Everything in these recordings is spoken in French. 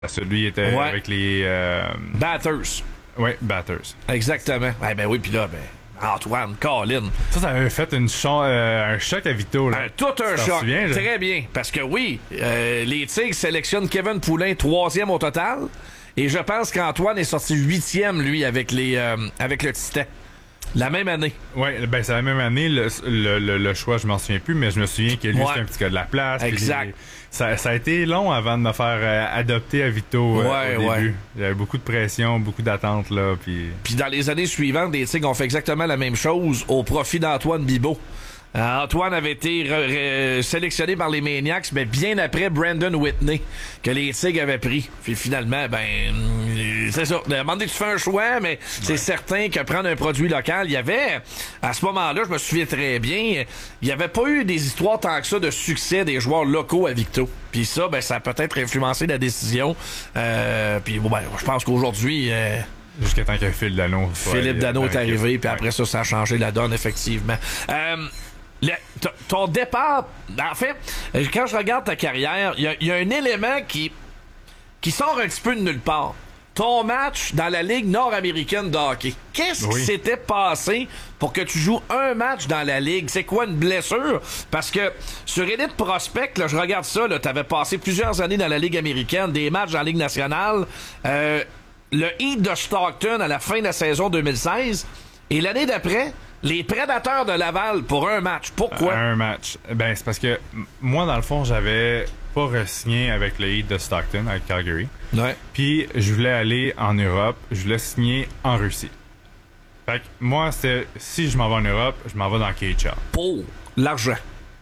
Celui était avec les... Batters. Oui, Batters. Exactement. Ben oui, puis là, Antoine, Colin. Ça avait fait un choc à Vito. Là. Tout un choc. Très bien. Parce que oui, les Tigres sélectionnent Kevin Poulin 3e au total. Et je pense qu'Antoine est sorti 8e, lui, avec le Titan. La même année. Oui, c'est la même année. Le choix, je m'en souviens plus, mais je me souviens que lui, c'était un petit gars de la place. Exact. Ça a été long avant de me faire adopter à Vito au début. Il y avait beaucoup de pression, beaucoup d'attentes, là. Puis dans les années suivantes, les Tigres ont fait exactement la même chose au profit d'Antoine Bibeau. Antoine avait été sélectionné par les Maniacs, mais bien après Brandon Whitney, que les Tigres avaient pris. Puis finalement, c'est ça. À un moment donné, tu fais un choix, mais c'est certain que prendre un produit local, il y avait, à ce moment-là, je me souviens très bien, il n'y avait pas eu des histoires tant que ça de succès des joueurs locaux à Victo. Puis ça, ça a peut-être influencé la décision. Puis je pense qu'aujourd'hui... Jusqu'à temps que Philippe Dano est arrivé, puis après ça a changé la donne, effectivement. Ton départ, en fait, quand je regarde ta carrière, il y a un élément qui sort un petit peu de nulle part. Ton match dans la Ligue nord-américaine de hockey. Qu'est-ce qui s'était passé pour que tu joues un match dans la Ligue? C'est quoi, une blessure? Parce que sur Elite Prospect, là, je regarde ça, là, t'avais passé plusieurs années dans la Ligue américaine, des matchs dans la Ligue nationale. Le Heat de Stockton à la fin de la saison 2016. Et l'année d'après, les Prédateurs de Laval pour un match. Pourquoi? Un match. C'est parce que moi, dans le fond, j'avais pas re-signé avec le Heat de Stockton, avec Calgary. Ouais. Puis, je voulais aller en Europe. Je voulais signer en Russie. Fait que moi, c'était, si je m'en vais en Europe, je m'en vais dans KHL. Pour l'argent.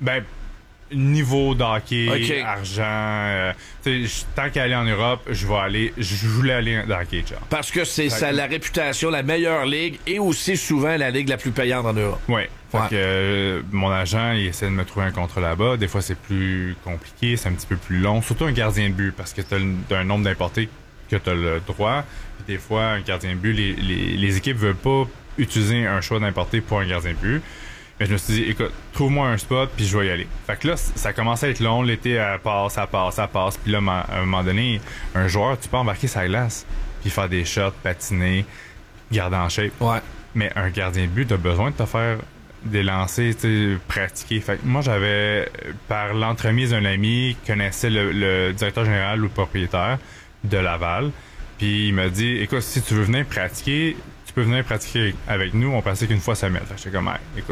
Niveau d'hockey, argent. Tant qu'à aller en Europe, je voulais aller dans KHL. Parce que c'est ça, la réputation, la meilleure ligue et aussi souvent la ligue la plus payante en Europe. Oui. Fait que mon agent, il essaie de me trouver un contrat là-bas. Des fois, c'est plus compliqué, c'est un petit peu plus long. Surtout un gardien de but, parce que t'as un nombre d'importés que t'as le droit. Puis des fois, un gardien de but, les équipes veulent pas utiliser un choix d'importé pour un gardien de but. Mais je me suis dit, écoute, trouve-moi un spot, puis je vais y aller. Fait que là, ça commençait à être long. L'été, ça passe. Puis là, à un moment donné, un joueur, tu peux embarquer sa glace, puis faire des shots, patiner, garder en shape. Ouais. Mais un gardien de but, t'as besoin de te faire des lancers, pratiquer. Fait que moi, j'avais, par l'entremise d'un ami, connaissait le directeur général ou le propriétaire de Laval. Puis il m'a dit, écoute, si tu veux venir pratiquer, tu peux venir pratiquer avec nous, on pratique une fois semaine. Fait que j'étais comme, écoute,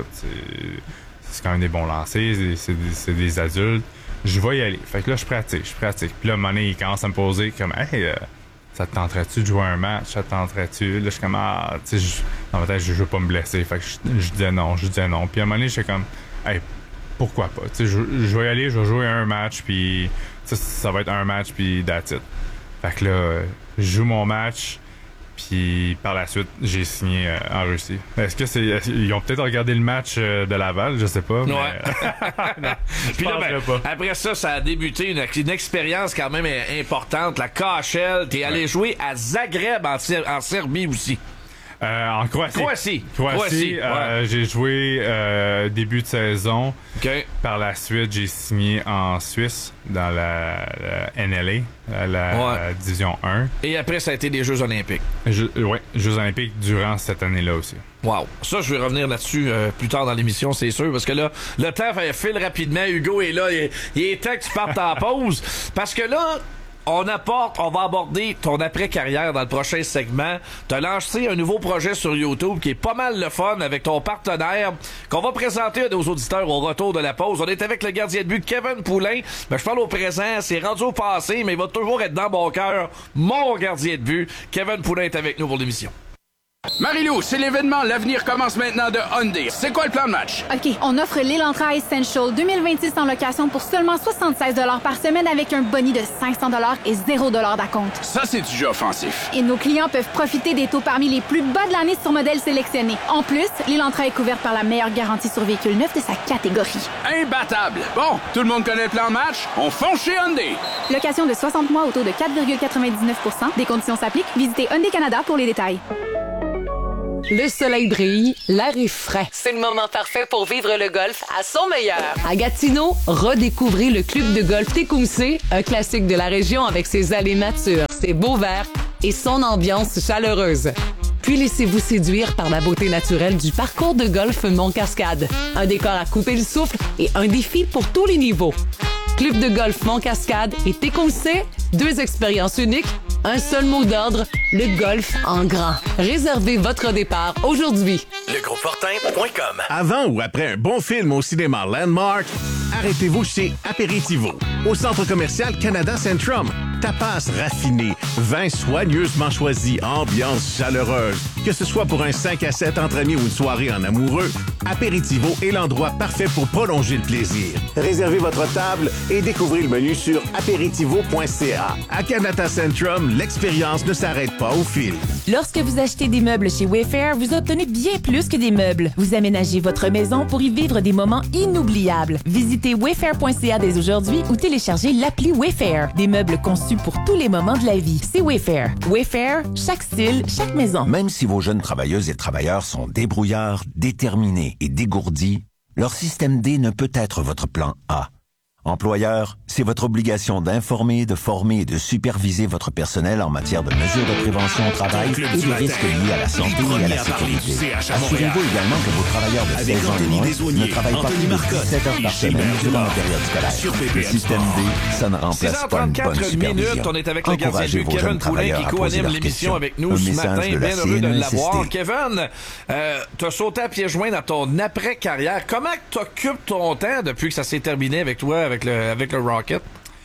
c'est quand même des bons lancers, c'est des adultes, je vais y aller. Fait que là, je pratique. Puis là, à un moment donné, il commence à me poser comme, ça te tenterait-tu de jouer un match? Ça te tenterait-tu? Là, je suis comme, dans ma tête, je veux pas me blesser. Fait que je disais non. Puis à un moment donné, j'étais comme, pourquoi pas? Je vais y aller, je vais jouer un match, puis ça va être un match, puis that's it. Fait que là, je joue mon match. Puis par la suite, j'ai signé en Russie. Est-ce que ils ont peut-être regardé le match de Laval, je sais pas. Mais... non, puis là, après ça a débuté une expérience quand même importante. La KHL, t'es allé jouer à Zagreb en Serbie aussi. En Croatie. Croatie. J'ai joué début de saison. Okay. Par la suite, j'ai signé en Suisse dans la NLA, la Division 1. Et après, ça a été des Jeux olympiques. Jeux olympiques durant cette année-là aussi. Wow. Ça, je vais revenir là-dessus plus tard dans l'émission, c'est sûr, parce que là, le temps file rapidement. Hugo est là. Il est temps que tu partes en pause. Parce que là... On va aborder ton après-carrière dans le prochain segment. T'as lancé un nouveau projet sur YouTube qui est pas mal le fun avec ton partenaire qu'on va présenter à nos auditeurs au retour de la pause. On est avec le gardien de but Kevin Poulin. Je parle au présent, c'est rendu au passé, mais il va toujours être dans mon cœur. Mon gardien de but, Kevin Poulin est avec nous pour l'émission. Marie-Lou, c'est l'événement. L'avenir commence maintenant de Hyundai. C'est quoi le plan de match? OK, on offre l'Elantra Essential 2026 en location pour seulement 76 $ par semaine avec un boni de 500 $ et 0 $ d'acompte. Ça, c'est du jeu offensif. Et nos clients peuvent profiter des taux parmi les plus bas de l'année sur modèles sélectionnés. En plus, l'Elantra est couverte par la meilleure garantie sur véhicule neuf de sa catégorie. Imbattable! Bon, tout le monde connaît le plan de match? On fonce chez Hyundai! Location de 60 mois au taux de 4,99 %. Des conditions s'appliquent. Visitez Hyundai Canada pour les détails. Le soleil brille, l'air est frais. C'est le moment parfait pour vivre le golf à son meilleur. À Gatineau, redécouvrez le club de golf Tecumseh, un classique de la région avec ses allées matures, ses beaux verts et son ambiance chaleureuse. Puis laissez-vous séduire par la beauté naturelle du parcours de golf Mont-Cascade. Un décor à couper le souffle et un défi pour tous les niveaux. Club de golf Mont-Cascade et Tecumseh, 2 expériences uniques, un seul mot d'ordre, le golf en grand. Réservez votre départ aujourd'hui. Legrosfortin.com. Avant ou après un bon film au cinéma Landmark, arrêtez-vous chez Apéritivo, au centre commercial Canada Centrum. Tapas raffiné, vin soigneusement choisi, ambiance chaleureuse. Que ce soit pour un 5 à 7 entre amis ou une soirée en amoureux, Apéritivo est l'endroit parfait pour prolonger le plaisir. Réservez votre table et découvrez le menu sur aperitivo.ca. À Canada Centrum, l'expérience ne s'arrête pas au fil. Lorsque vous achetez des meubles chez Wayfair, vous obtenez bien plus que des meubles. Vous aménagez votre maison pour y vivre des moments inoubliables. Visitez wayfair.ca dès aujourd'hui ou téléchargez l'appli Wayfair. Des meubles conçus pour tous les moments de la vie. C'est Wayfair. Wayfair, chaque style, chaque maison. Même si vos jeunes travailleuses et travailleurs sont débrouillards, déterminés et dégourdis, leur système D ne peut être votre plan A. Employeur, c'est votre obligation d'informer, de former et de superviser votre personnel en matière de mesures de prévention au travail et des risques liés à la santé et à la sécurité. Assurez-vous également que vos travailleurs de 16 ans et moins ne travaillent pas plus de 17 heures par semaine durant la période scolaire. Le système D, ça ne remplace pas une bonne supervision. On est avec le gardien de but, Kevin Poulin, qui co-anime l'émission avec nous ce matin. Bien heureux de l'avoir. Kevin, t'as sauté à pieds joints dans ton après-carrière. Comment t'occupes ton temps depuis que ça s'est terminé avec toi, avec le Rocket?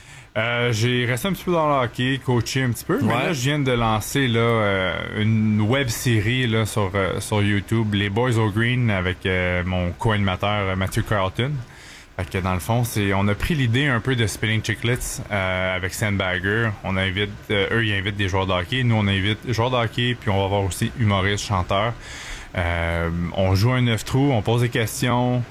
J'ai resté un petit peu dans le hockey, coaché un petit peu, mais là je viens de lancer là une web série là sur YouTube, Les Boys au Green, avec mon co-animateur Mathieu Carlton. Fait que dans le fond, on a pris l'idée un peu de Spinning Chicklets avec Sandbagger. On invite eux, ils invitent des joueurs de hockey, nous on invite joueurs de hockey, puis on va avoir aussi humoristes, chanteurs. On joue un 9 trous, on pose des questions,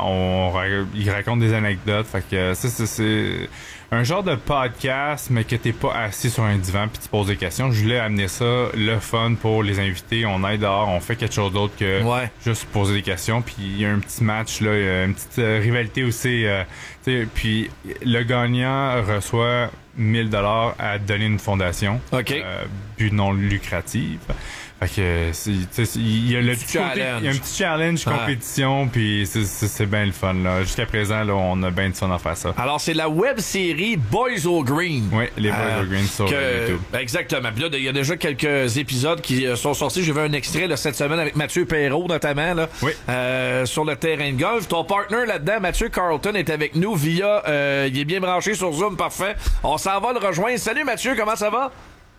ils racontent des anecdotes. Fait que c'est un genre de podcast, mais que t'es pas assis sur un divan puis tu poses des questions. Je voulais amener ça, le fun pour les invités. On aide dehors, on fait quelque chose d'autre que juste poser des questions. Puis il y a un petit match là, une petite rivalité aussi. Puis le gagnant reçoit 1000$ à donner une fondation, but non lucratif. Fait que il y a le petit côté, il y a un petit challenge, compétition, puis c'est bien le fun là. Jusqu'à présent là, on a bien de fun à faire ça. Alors c'est la web série Boys au Green. Oui, les Boys au Green sur YouTube. Exactement. Puis là, il y a déjà quelques épisodes qui sont sortis. J'ai vu un extrait là, cette semaine avec Mathieu Perrault notamment là, sur le terrain de golf. Ton partner là-dedans, Mathieu Carlton, est avec nous via. Il est bien branché sur Zoom, parfait. On s'en va le rejoindre. Salut Mathieu, comment ça va?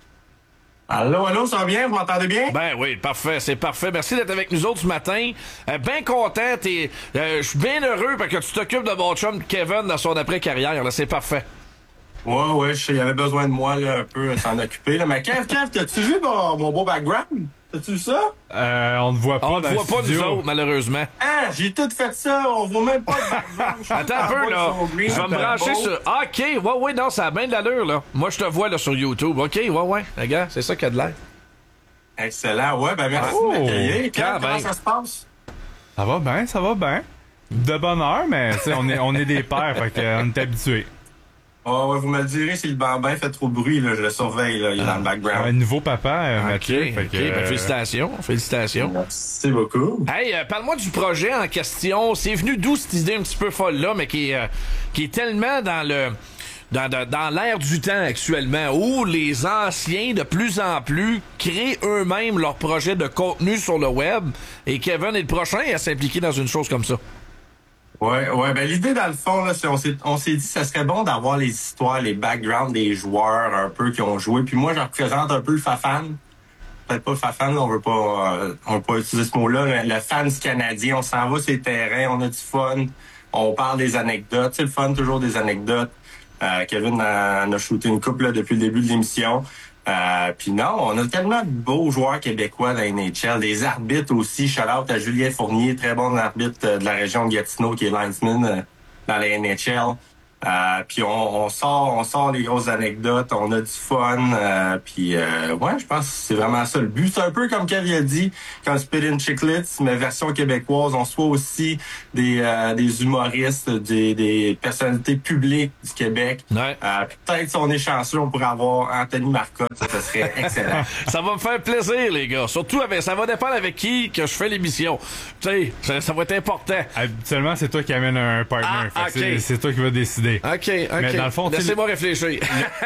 Allô, ça va bien? Vous m'entendez bien? Ben oui, parfait, c'est parfait. Merci d'être avec nous autres ce matin. Bien content. Je suis bien heureux parce que tu t'occupes de mon chum Kevin dans son après-carrière. Là, c'est parfait. Ouais, il y avait besoin de moi là, un peu à s'en occuper. Là. Mais Kev, t'as-tu vu mon beau background? T'as-tu vu ça? On ne voit pas. On ne voit pas nous autres, malheureusement. Ah, j'ai tout fait ça. On voit même pas le background. Attends un peu, là. Je vais me brancher sur... OK, ouais, non, ça a bien de l'allure, là. Moi, je te vois, là, sur YouTube. OK, ouais. Regarde, c'est ça qui a de l'air. Excellent, ouais. Ben, merci de m'accueillir. Comment ça se passe? Ça va bien. De bonne heure, mais on est des pères, fait qu'on est habitués. Ouais, vous me le direz si le bambin fait trop de bruit, là, je le surveille, là, il est dans le background. Un nouveau papa, Mathieu. Ben, félicitations. Merci beaucoup. Hey, parle-moi du projet en question. C'est venu d'où cette idée un petit peu folle-là, mais qui est tellement dans l'air du temps actuellement, où les anciens, de plus en plus, créent eux-mêmes leur projet de contenu sur le web, et Kevin est le prochain à s'impliquer dans une chose comme ça. Ouais, ben l'idée dans le fond là, on s'est dit ça serait bon d'avoir les histoires, les backgrounds des joueurs un peu qui ont joué. Puis moi, je représente un peu le Fafan. Peut-être pas le Fafan, on veut pas utiliser ce mot-là, mais le fans canadien. On s'en va sur les terrains, on a du fun, on parle des anecdotes. C'est le fun, toujours des anecdotes. Kevin en a shooté une couple là, depuis le début de l'émission. Puis non, on a tellement de beaux joueurs québécois dans la NHL, des arbitres aussi. Shout-out à Julien Fournier, très bon arbitre de la région de Gatineau qui est linesman dans la NHL. Puis on sort les grosses anecdotes, on a du fun. Puis je pense que c'est vraiment ça le but. C'est un peu comme Kev a dit, comme Spittin' Chiclets, mais version québécoise. On soit aussi des humoristes, des personnalités publiques du Québec. Ouais. Peut-être si on est chanceux, on pourrait avoir Anthony Marcotte. Ça serait excellent. Ça va me faire plaisir, les gars. Surtout, ça va dépendre avec qui que je fais l'émission. Tu sais, ça va être important. Habituellement, c'est toi qui amène un partner. Okay. C'est toi qui vas décider. OK. Mais dans le fond, laissez-moi réfléchir.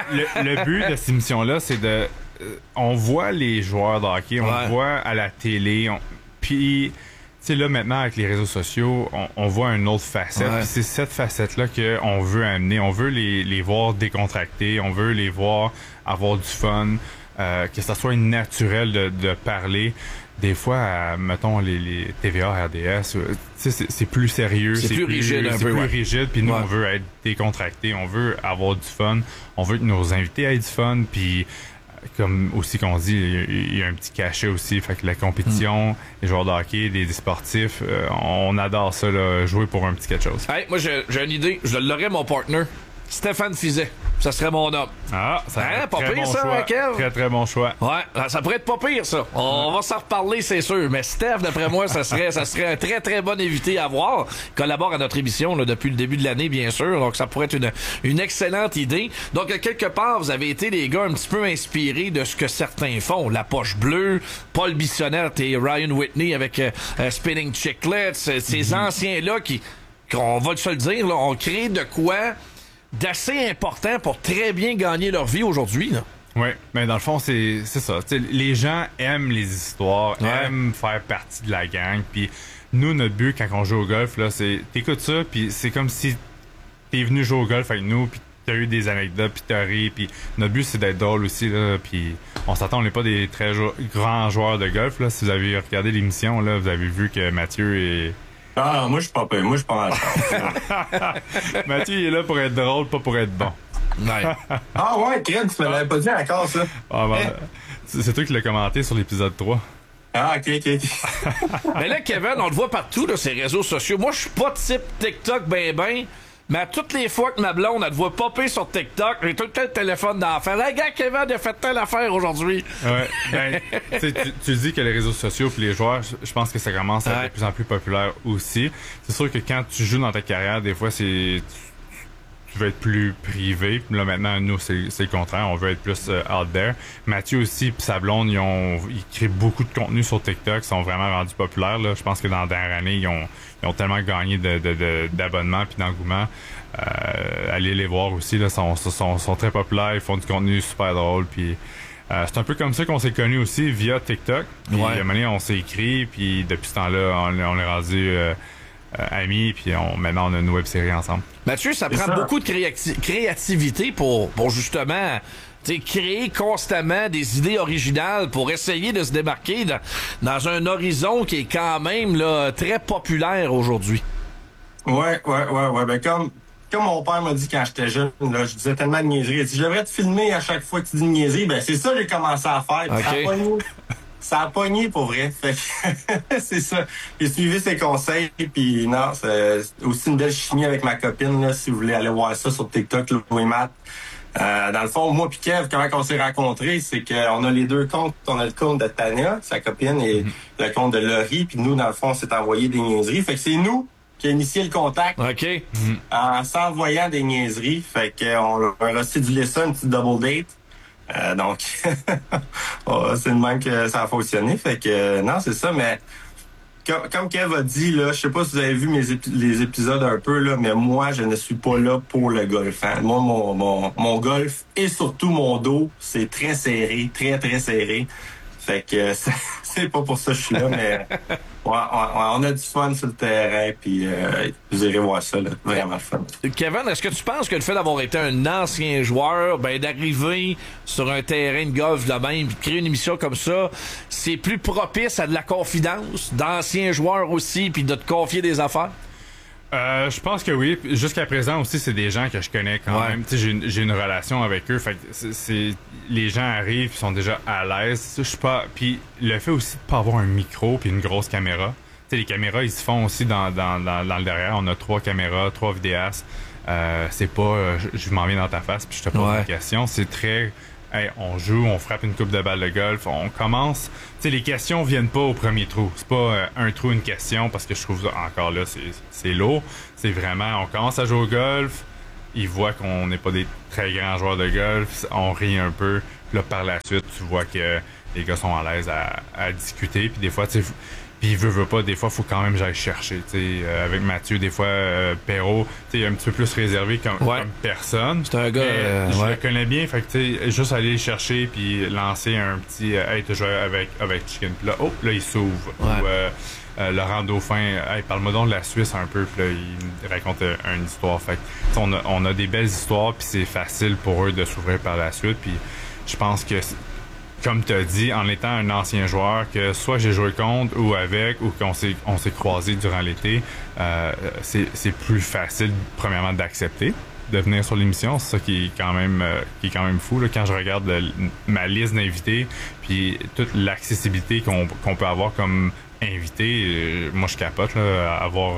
Le but de cette émission-là, c'est de... on voit les joueurs de hockey, on le voit à la télé. Puis, tu sais, là, maintenant, avec les réseaux sociaux, on voit une autre facette. Puis c'est cette facette-là qu'on veut amener. On veut les voir décontractés. On veut les voir avoir du fun. Que ça soit naturel de parler. Des fois, mettons, les TVA, RDS, c'est plus sérieux. C'est plus rigide un peu. C'est plus rigide, puis nous, on veut être décontractés, on veut avoir du fun, on veut que nos invités aient du fun, puis comme aussi qu'on dit, il y a un petit cachet aussi, fait que la compétition, les joueurs de hockey, des sportifs, on adore ça, là, jouer pour un petit quelque chose. Hey, moi, j'ai une idée, je l'aurais, mon partner, Stéphane Fizet. Ça serait mon homme. Ah, ça serait pas pire, bon ça, choix. Kev? Très, très bon choix. Ouais, ça pourrait être pas pire, ça. On va s'en reparler, c'est sûr. Mais Steph, d'après moi, ça serait un très, très bon invité à voir. Il collabore à notre émission là, depuis le début de l'année, bien sûr. Donc, ça pourrait être une excellente idée. Donc, quelque part, vous avez été, les gars, un petit peu inspirés de ce que certains font. La Poche Bleue, Paul Bissonnette et Ryan Whitney avec Spittin' Chiclets. Ces anciens-là qui, on va se le dire, là, ont créé de quoi d'assez important pour très bien gagner leur vie aujourd'hui. Oui, mais dans le fond, c'est ça. T'sais, les gens aiment les histoires, aiment faire partie de la gang. Puis nous, notre but quand on joue au golf, là, c'est t'écoutes ça, puis c'est comme si t'es venu jouer au golf avec nous, puis t'as eu des anecdotes, puis t'as ri. Puis notre but, c'est d'être drôle aussi, là. Puis on s'attend, on n'est pas des très grands joueurs de golf, là. Si vous avez regardé l'émission, là, vous avez vu que Mathieu est... Ah, moi, je suis pas payé. Moi, je suis pas mal. Mathieu, il est là pour être drôle, pas pour être bon. Ouais. Ah ouais, Kred, tu me l'avais pas dit encore, ça. Ah, c'est toi qui l'as commenté sur l'épisode 3. Ah, ok. Mais là, Kevin, on le voit partout, là, ces réseaux sociaux. Moi, je suis pas type TikTok ben. Mais à toutes les fois que ma blonde, elle te voit popper sur TikTok, j'ai tout le temps le téléphone d'enfant. Hey, gars, Kevin, il a fait telle affaire aujourd'hui. Ouais, ben, tu dis que les réseaux sociaux puis les joueurs, je pense que ça commence à être de plus en plus populaire aussi. C'est sûr que quand tu joues dans ta carrière, des fois, tu veux être plus privé. Puis là, maintenant, nous, c'est le contraire. On veut être plus out there. Mathieu aussi, puis sa blonde, ils créent beaucoup de contenu sur TikTok. Ils sont vraiment rendus populaires. Là. Je pense que dans la dernière année, ils ont tellement gagné d'abonnements puis d'engouement. Allez les voir aussi. Là, sont très populaires. Ils font du contenu super drôle. Puis c'est un peu comme ça qu'on s'est connus aussi via TikTok. Puis à un moment donné, on s'est écrit. Puis depuis ce temps-là, on est rendu... amis, puis maintenant on a une web-série ensemble. Mathieu, ça prend beaucoup de créativité pour justement créer constamment des idées originales pour essayer de se démarquer dans un horizon qui est quand même là, très populaire aujourd'hui. Ouais. Ben comme mon père m'a dit quand j'étais jeune, là, je disais tellement de niaiseries. Il dit, je devrais te filmer à chaque fois que tu dis une niaiserie. Ben c'est ça que j'ai commencé à faire. Okay. Ça a pogné pour vrai. Fait que c'est ça. J'ai suivi ses conseils, puis non, c'est aussi une belle chimie avec ma copine, là, si vous voulez aller voir ça sur TikTok, Louis Matt. Dans le fond, moi puis Kev, comment on s'est rencontrés, c'est qu'on a les deux comptes. On a le compte de Tania, sa copine, et le compte de Laurie, puis nous, dans le fond, on s'est envoyé des niaiseries. Fait que c'est nous qui a initié le contact en s'envoyant des niaiseries. Fait qu'on a recidulé ça, une petite double date. Donc, c'est le même que ça a fonctionné. Fait que, non, c'est ça, mais comme Kev a dit, là, je sais pas si vous avez vu les épisodes un peu, là, mais moi, je ne suis pas là pour le golf. Hein. Moi, mon golf et surtout mon dos, c'est très serré, très, très serré. Fait que c'est pas pour ça que je suis là, mais on a du fun sur le terrain, puis vous irez voir ça, là, vraiment fun. Kevin, est-ce que tu penses que le fait d'avoir été un ancien joueur, d'arriver sur un terrain de golf de même, puis de créer une émission comme ça, c'est plus propice à de la confidence d'anciens joueurs aussi, puis de te confier des affaires? Je pense que oui. Jusqu'à présent aussi, c'est des gens que je connais quand même. J'ai une relation avec eux. Fait que les gens arrivent, ils sont déjà à l'aise. Je suis pas. Puis le fait aussi de pas avoir un micro puis une grosse caméra. Les caméras, ils se font aussi dans le derrière. On a 3 caméras, 3 vidéastes. C'est pas je m'en viens dans ta face puis je te pose une question. C'est très hey, on joue, on frappe une coupe de balle de golf, on commence. Tu sais, les questions viennent pas au premier trou. C'est pas un trou, une question, parce que je trouve encore là, c'est lourd. C'est vraiment, on commence à jouer au golf, ils voient qu'on n'est pas des très grands joueurs de golf, on rit un peu. Là, par la suite, tu vois que les gars sont à l'aise à discuter. Puis des fois, tu sais, puis veut pas, des fois, faut quand même j'aille chercher. Tu sais, avec Mathieu, des fois, Perrault, tu sais, un petit peu plus réservé comme personne. C'est un gars, je le connais bien, fait que tu sais, juste aller le chercher puis lancer un petit, hey, tu joues avec Chicken. Puis là, là, il s'ouvre. Ou Laurent Dauphin, hey, parle-moi donc de la Suisse un peu. Puis là, il raconte une histoire. Fait que on a des belles histoires, puis c'est facile pour eux de s'ouvrir par la suite. Puis je pense que comme tu as dit, en étant un ancien joueur, que soit j'ai joué contre ou avec, ou qu'on s'est croisé durant l'été, c'est plus facile, premièrement, d'accepter de venir sur l'émission. C'est ça qui est quand même fou. Là, quand je regarde ma liste d'invités, puis toute l'accessibilité qu'on peut avoir comme invité, moi je capote là, avoir...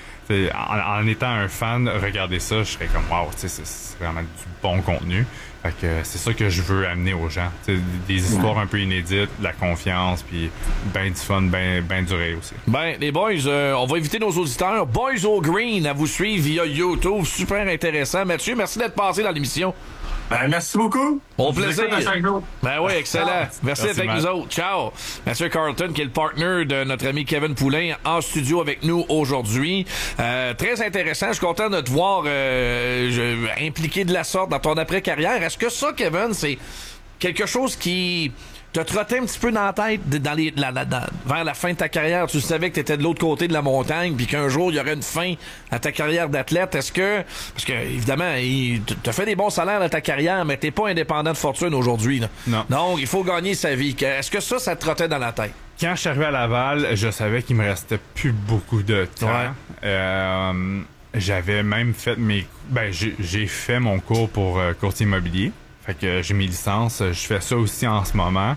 en étant un fan, regarder ça, je serais comme wow, c'est vraiment du bon contenu. Fait que c'est ça que je veux amener aux gens. T'sais, des histoires un peu inédites, de la confiance, puis ben du fun, ben duré aussi. Ben, les boys, on va inviter nos auditeurs, Boys au Green, à vous suivre via YouTube. Super intéressant. Mathieu, merci d'être passé dans l'émission. Ben, merci beaucoup. Au plaisir. Ben oui, excellent. Ciao. Merci d'être avec nous autres. Ciao. Mathieu Carleton, qui est le partner de notre ami Kevin Poulain, en studio avec nous aujourd'hui. Très intéressant. Je suis content de te voir impliqué de la sorte dans ton après-carrière. Est-ce que ça, Kevin, c'est quelque chose qui te trottait un petit peu dans la tête vers la fin de ta carrière? Tu savais que tu étais de l'autre côté de la montagne puis qu'un jour, il y aurait une fin à ta carrière d'athlète. Est-ce que... Parce que, évidemment, tu as fait des bons salaires dans ta carrière, mais t'es pas indépendant de fortune aujourd'hui. Là. Non. Donc, il faut gagner sa vie. Est-ce que ça te trottait dans la tête? Quand je suis arrivé à Laval, je savais qu'il me restait plus beaucoup de temps. Ouais. J'avais même fait j'ai fait mon cours pour courtier immobilier. Fait que j'ai mes licences, je fais ça aussi en ce moment.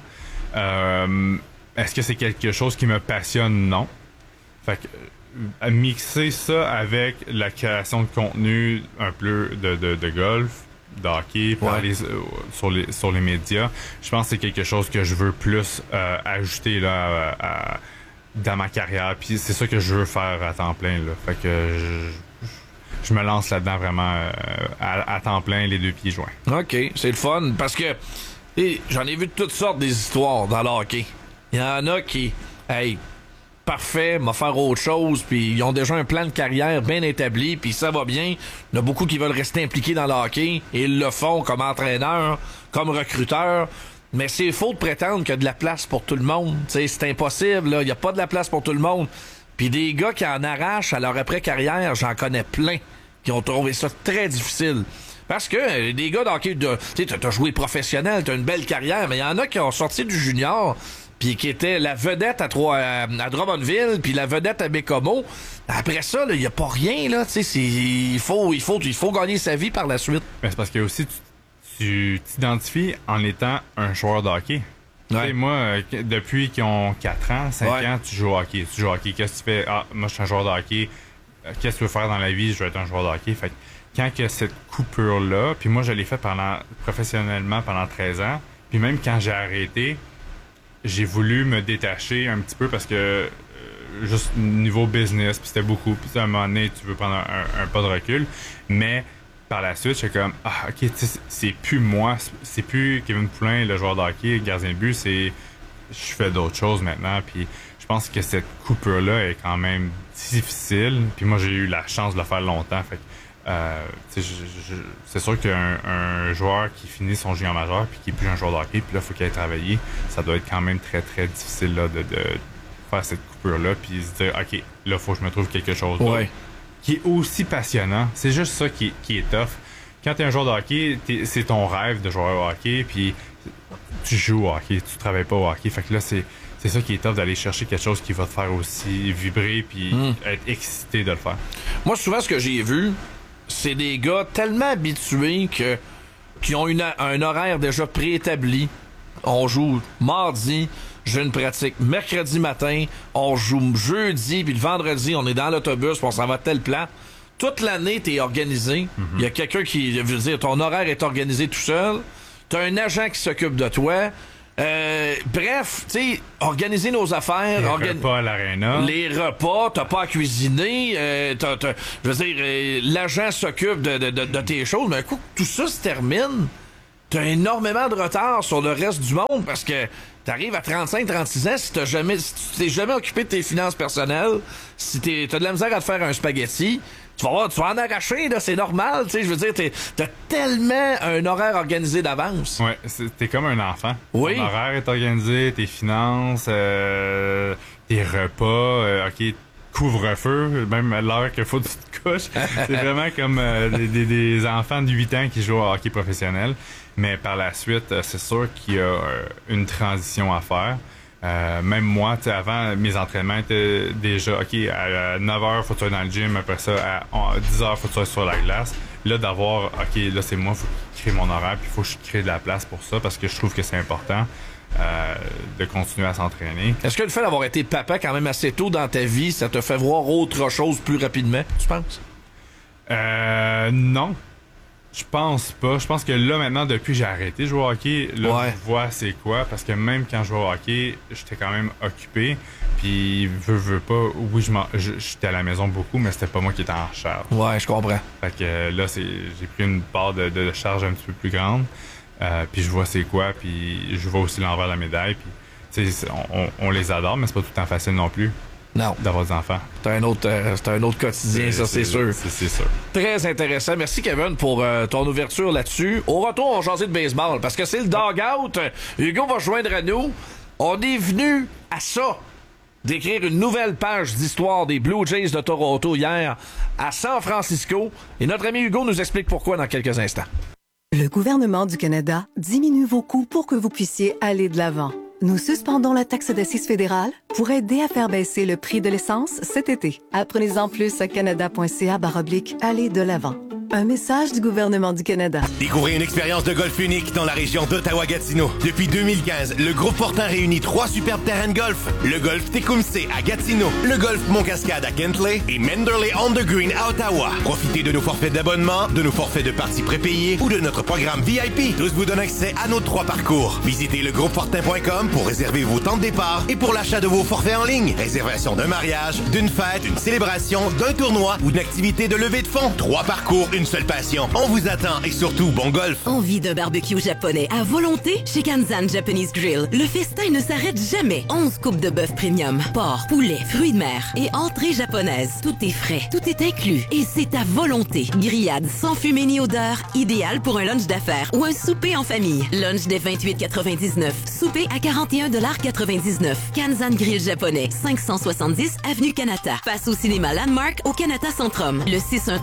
Est-ce que c'est quelque chose qui me passionne? Non. Fait que mixer ça avec la création de contenu un peu de golf, de hockey, parler sur les médias, je pense que c'est quelque chose que je veux plus ajouter là dans ma carrière. Puis c'est ça que je veux faire à temps plein. Là. Fait que je me lance là-dedans vraiment à temps plein, les deux pieds joints. OK, c'est le fun, parce que j'en ai vu de toutes sortes des histoires dans le hockey. Il y en a qui, hey, parfait, m'a faire autre chose, puis ils ont déjà un plan de carrière bien établi, puis ça va bien. Il y en a beaucoup qui veulent rester impliqués dans le hockey, et ils le font comme entraîneur, comme recruteur. Mais c'est faux de prétendre qu'il y a de la place pour tout le monde. T'sais, c'est impossible, là. Il n'y a pas de la place pour tout le monde. Puis des gars qui en arrachent à leur après-carrière, j'en connais plein, qui ont trouvé ça très difficile. Parce que des gars d'hockey, tu sais, t'as joué professionnel, t'as une belle carrière, mais il y en a qui ont sorti du junior, puis qui étaient la vedette à Drummondville, puis la vedette à Bécomo. Après ça, il n'y a pas rien, là. Tu sais, il faut gagner sa vie par la suite. Mais c'est parce que aussi, tu t'identifies en étant un joueur de hockey. Ouais. Moi, depuis qu'ils ont 4 ans, 5 ans, tu joues au hockey. Qu'est-ce que tu fais? Ah, moi, je suis un joueur de hockey. Qu'est-ce que tu veux faire dans la vie? Je veux être un joueur de hockey. Fait que quand il y a cette coupure-là, puis moi, je l'ai fait professionnellement pendant 13 ans, puis même quand j'ai arrêté, j'ai voulu me détacher un petit peu parce que juste niveau business, puis c'était beaucoup. Puis à un moment donné, tu veux prendre un pas de recul. Mais par la suite, j'étais comme, OK, c'est plus moi, c'est plus Kevin Poulain, le joueur de hockey, gardien de but, je fais d'autres choses maintenant, puis je pense que cette coupure-là est quand même difficile, puis moi, j'ai eu la chance de le faire longtemps, fait que, c'est sûr qu'un joueur qui finit son junior majeur, puis qui est plus un joueur de hockey, puis là, il faut qu'il aille travailler, ça doit être quand même très, très difficile, là, de faire cette coupure-là, puis se dire, OK, là, il faut que je me trouve quelque chose d'autre. Ouais. Qui est aussi passionnant. C'est juste ça qui est tough. Quand t'es un joueur de hockey, c'est ton rêve de jouer au hockey, puis tu joues au hockey, tu travailles pas au hockey. Fait que là, c'est ça qui est tough, d'aller chercher quelque chose qui va te faire aussi vibrer puis être excité de le faire. Moi, souvent, ce que j'ai vu, c'est des gars tellement habitués qui ont un horaire déjà préétabli. On joue mardi, j'ai une pratique mercredi matin, on joue jeudi, puis le vendredi, on est dans l'autobus, puis on s'en va à tel plan. toute l'année, t'es organisé. Il y a quelqu'un qui, je veux dire, ton horaire est organisé tout seul. T'as un agent qui s'occupe de toi. Bref, tu sais, organiser nos affaires. Les repas à l'aréna. Les repas, t'as pas à cuisiner. Je veux dire, l'agent s'occupe de tes choses. Mais un coup que tout ça se termine, t'as énormément de retard sur le reste du monde parce que t'arrives à 35-36 ans si tu t'es jamais occupé de tes finances personnelles, si t'as de la misère à te faire un spaghetti, tu vas en arracher, là, c'est normal, tu sais, je veux dire, t'as tellement un horaire organisé d'avance. Ouais, t'es comme un enfant. Oui. Ton horaire est organisé, tes finances, tes repas, OK, couvre-feu, même à l'heure qu'il faut que tu te couches. C'est vraiment comme des enfants de 8 ans qui jouent au hockey professionnel. Mais par la suite, c'est sûr qu'il y a une transition à faire. Même moi, avant, mes entraînements étaient déjà, OK, à 9h, faut que tu sois dans le gym. Après ça, à 10h, faut que tu sois sur la glace. Là, d'avoir, OK, là, c'est moi, faut que je crée mon horaire, puis il faut que je crée de la place pour ça, parce que je trouve que c'est important de continuer à s'entraîner. Est-ce que le fait d'avoir été papa quand même assez tôt dans ta vie, ça te fait voir autre chose plus rapidement, tu penses? Non. Je pense pas. Je pense que là, maintenant, depuis que j'ai arrêté de jouer au hockey, là, je vois c'est quoi. Parce que même quand je jouais au hockey, j'étais quand même occupé. Puis, veux pas, oui, j'étais à la maison beaucoup, mais c'était pas moi qui étais en charge. Ouais, je comprends. Fait que là, j'ai pris une part de charge un petit peu plus grande. Puis je vois c'est quoi. Puis je vois aussi l'envers de la médaille. Puis, tu sais, on les adore, mais c'est pas tout le temps facile non plus. Non. D'avoir des enfants. C'est un autre quotidien, ça, c'est sûr. C'est sûr. Très intéressant. Merci, Kevin, pour ton ouverture là-dessus. Au retour, on va jaser de baseball parce que c'est le dog-out. Hugo va joindre à nous. On est venu à ça, d'écrire une nouvelle page d'histoire des Blue Jays de Toronto hier à San Francisco. Et notre ami Hugo nous explique pourquoi dans quelques instants. Le gouvernement du Canada diminue vos coûts pour que vous puissiez aller de l'avant. Nous suspendons la taxe d'assises fédérale pour aider à faire baisser le prix de l'essence cet été. Apprenez-en plus à canada.ca/aller de l'avant. Un message du gouvernement du Canada. Découvrez une expérience de golf unique dans la région d'Ottawa-Gatineau. Depuis 2015, le groupe Fortin réunit 3 superbes terrains de golf. Le golf Tecumseh à Gatineau, le golf Mont-Cascade à Kentley et Manderley on the Green à Ottawa. Profitez de nos forfaits d'abonnement, de nos forfaits de parties prépayées ou de notre programme VIP. Tous vous donnent accès à nos 3 parcours. Visitez legroupefortin.com pour réserver vos temps de départ et pour l'achat de vos forfaits en ligne. Réservation d'un mariage, d'une fête, d'une célébration, d'un tournoi ou d'une activité de levée de fonds. 3 parcours, une seule passion. On vous attend et surtout, bon golf. Envie d'un barbecue japonais à volonté? Chez Kanzan Japanese Grill, le festin ne s'arrête jamais. 11 coupes de bœuf premium, porc, poulet, fruits de mer et entrée japonaise. Tout est frais, tout est inclus et c'est à volonté. Grillade sans fumée ni odeur, idéal pour un lunch d'affaires ou un souper en famille. Lunch dès 28,99. Souper à 41,99 $. Kanzan Grill japonais, 570 Avenue Kanata. Face au cinéma Landmark au Kanata Centrum. Le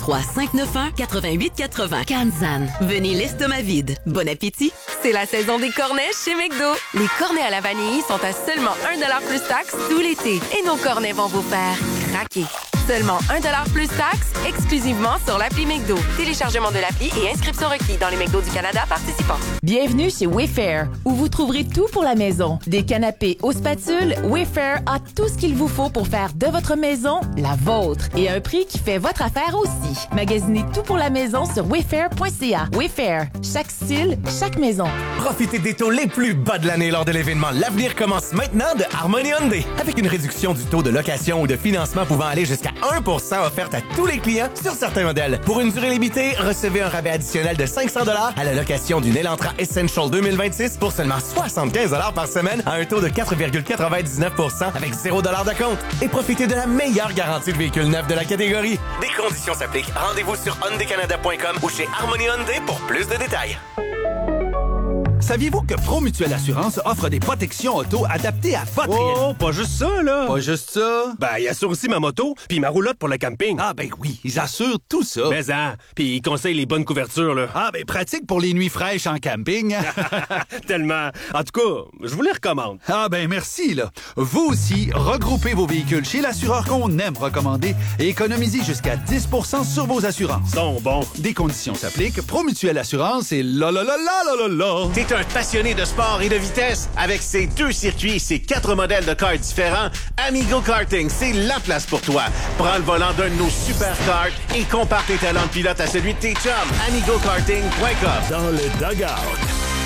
613-591-8880. Kanzan. Venez l'estomac vide. Bon appétit. C'est la saison des cornets chez McDo. Les cornets à la vanille sont à seulement 1$ plus taxe tout l'été. Et nos cornets vont vous faire craquer. Seulement 1$ plus taxe, exclusivement sur l'appli McDo. Téléchargement de l'appli et inscription requis dans les McDo du Canada participants. Bienvenue chez Wayfair, où vous trouverez tout pour la maison. Des canapés aux spatules, Wayfair a tout ce qu'il vous faut pour faire de votre maison la vôtre. Et à un prix qui fait votre affaire aussi. Magasinez tout pour la maison sur wayfair.ca. Wayfair, chaque style, chaque maison. Profitez des taux les plus bas de l'année lors de l'événement L'avenir commence maintenant de Harmony Hyundai. Avec une réduction du taux de location ou de financement pouvant aller jusqu'à 1% offerte à tous les clients sur certains modèles. Pour une durée limitée, recevez un rabais additionnel de 500$ à la location d'une Elantra Essential 2026 pour seulement 75$ par semaine à un taux de 4,99% avec 0$ de compte. Et profitez de la meilleure garantie de véhicule neuf de la catégorie. Des conditions s'appliquent. Rendez-vous sur hyundaicanada.com ou chez Harmony Hyundai pour plus de détails. Saviez-vous que Promutuelle Assurance offre des protections auto adaptées à votre réalité? Oh, pas juste ça, là! Pas juste ça? Ben, ils assurent aussi ma moto, puis ma roulotte pour le camping. Ah, ben oui, ils assurent tout ça. Mais puis ils conseillent les bonnes couvertures, là. Ah, ben pratique pour les nuits fraîches en camping. Tellement. En tout cas, je vous les recommande. Ah, ben merci, là. Vous aussi, regroupez vos véhicules chez l'assureur qu'on aime recommander et économisez jusqu'à 10% sur vos assurances. Sont bons. Des conditions s'appliquent. Promutuelle Assurance et la. T'es un passionné de sport et de vitesse? Avec ses 2 circuits et ses 4 modèles de karts différents, Amigo Karting, c'est la place pour toi. Prends le volant d'un de nos super karts et compare tes talents de pilote à celui de tes chums. AmigoKarting.com. Dans le dugout.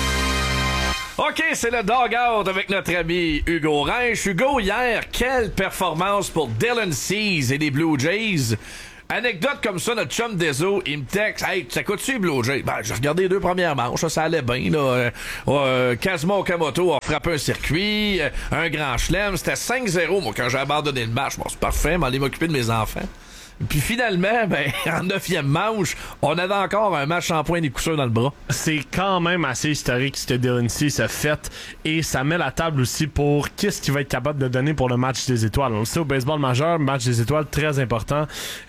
OK, c'est le dog-out avec notre ami Hugo Reinsch. Hugo, hier, quelle performance pour Dylan Cease et les Blue Jays. Anecdote comme ça, notre chum Deso, il me texte, hey, ça coûte-tu les Blue Jays? Ben, j'ai regardé les 2 premières manches, ça allait bien, là. Kazuma Okamoto a frappé un circuit, un grand chelem, c'était 5-0, moi, quand j'ai abandonné le match. Bon, c'est parfait, m'aller m'occuper de mes enfants. Puis finalement, ben, en 9e manche, on avait encore un match en point des coups sûrs dans le bras. C'est quand même assez historique ce que Dylan Cease a fait, et ça met la table aussi pour qu'est-ce qu'il va être capable de donner pour le match des étoiles. On le sait, au baseball majeur, match des étoiles très important.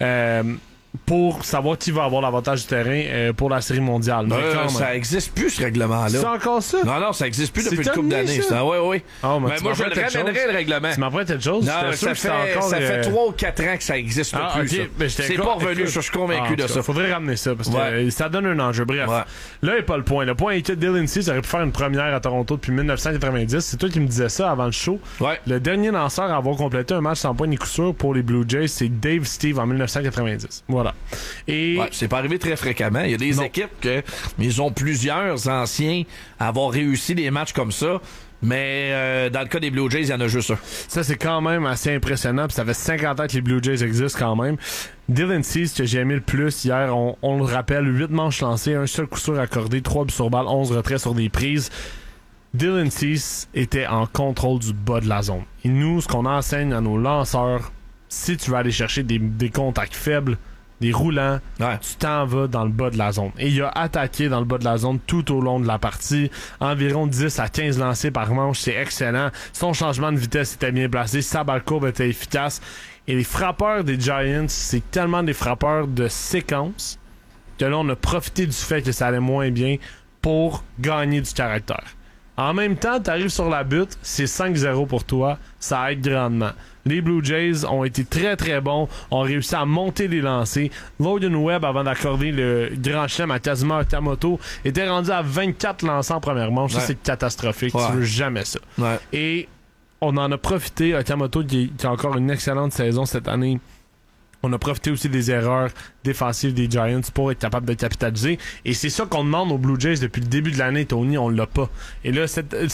Pour savoir qui va avoir l'avantage du terrain pour la série mondiale. Ça existe plus, ce règlement-là. C'est encore ça? Non, ça existe plus depuis une couple d'années. Oui. Oh, mais moi, je le ramènerai, le règlement. Tu m'apprends quelque chose? Non, ça fait 3 ou 4 ans que ça existe plus. Okay. Ben, c'est pas revenu, je suis convaincu de ça. Faudrait ramener ça, parce que ça donne un enjeu. Bref, là, il n'y a pas le point. Le point est que Dylan Cease aurait pu faire une première à Toronto depuis 1990. C'est toi qui me disais ça avant le show. Le dernier lanceur à avoir complété un match sans point ni coup sûr pour les Blue Jays, c'est Dave Steve en 1990. Voilà. C'est pas arrivé très fréquemment. Il y a des équipes ils ont plusieurs anciens à avoir réussi des matchs comme ça. Mais dans le cas des Blue Jays, il y en a juste un. Ça, c'est quand même assez impressionnant. Puis ça fait 50 ans que les Blue Jays existent quand même. Dylan Cease, que j'ai aimé le plus hier, on le rappelle, 8 manches lancées, un seul coup sûr accordé, 3 buts sur balle, 11 retraits sur des prises. Dylan Cease était en contrôle du bas de la zone. Et nous, ce qu'on enseigne à nos lanceurs, si tu veux aller chercher des contacts faibles, des roulants, tu t'en vas dans le bas de la zone. Et il a attaqué dans le bas de la zone tout au long de la partie. Environ 10 à 15 lancés par manche, c'est excellent. Son changement de vitesse était bien placé, sa balle courbe était efficace. Et les frappeurs des Giants, c'est tellement des frappeurs de séquence que là, on a profité du fait que ça allait moins bien pour gagner du caractère. En même temps, t'arrives sur la butte, c'est 5-0 pour toi, ça aide grandement. Les Blue Jays ont été très très bons, ont réussi à monter les lancers. Logan Webb, avant d'accorder le grand chelem à Kazuma Okamoto, était rendu à 24 lancers en première manche. Ça, c'est catastrophique. Tu veux jamais ça. Et on en a profité. Okamoto, qui a encore une excellente saison cette année, on a profité aussi des erreurs défensives des Giants pour être capable de capitaliser. Et c'est ça qu'on demande aux Blue Jays depuis le début de l'année, Tony. On l'a pas. Et là,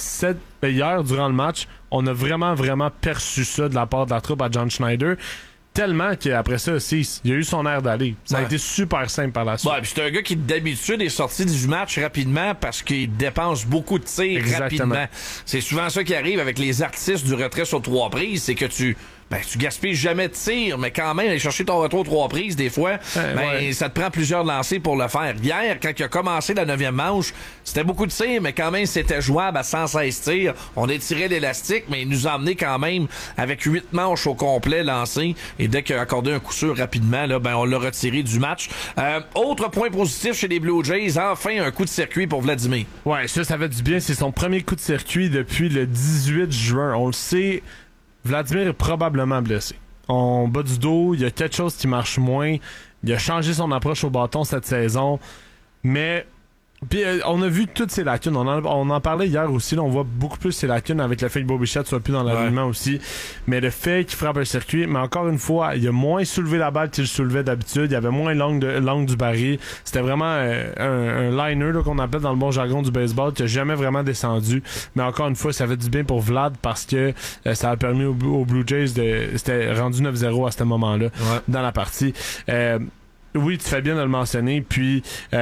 hier, durant le match, on a vraiment, vraiment perçu ça de la part de la troupe à John Schneider. Tellement qu'après ça aussi, il a eu son air d'aller. Ça a été super simple par la suite. Puis c'est un gars qui, d'habitude, est sorti du match rapidement parce qu'il dépense beaucoup de tirs rapidement. C'est souvent ça qui arrive avec les artistes du retrait sur 3 prises, c'est que tu gaspilles jamais de tir, mais quand même, aller chercher ton retour 3 prises, des fois, ça te prend plusieurs lancers pour le faire. Hier, quand il a commencé la 9e manche, c'était beaucoup de tirs, mais quand même, c'était jouable à 116 tirs. On étirait l'élastique, mais il nous a emmené quand même avec 8 manches au complet lancées. Et dès qu'il a accordé un coup sûr rapidement, là, on l'a retiré du match. Autre point positif chez les Blue Jays, enfin un coup de circuit pour Vladimir. Ouais, ça fait du bien. C'est son premier coup de circuit depuis le 18 juin. On le sait, Vladimir est probablement blessé. En bas du dos, il y a quelque chose qui marche moins. Il a changé son approche au bâton cette saison. Mais puis on a vu toutes ces lacunes. On en parlait hier aussi. Là, on voit beaucoup plus ces lacunes avec le fait que Bo Bichette soit plus dans l'alignement aussi. Mais le fait qu'il frappe un circuit, mais encore une fois, il a moins soulevé la balle qu'il soulevait d'habitude. Il y avait moins l'angle du baril. C'était vraiment un liner là, qu'on appelle dans le bon jargon du baseball qui a jamais vraiment descendu. Mais encore une fois, ça fait du bien pour Vlad parce que ça a permis aux Blue Jays c'était rendu 9-0 à ce moment-là dans la partie. Oui, tu fais bien de le mentionner. Puis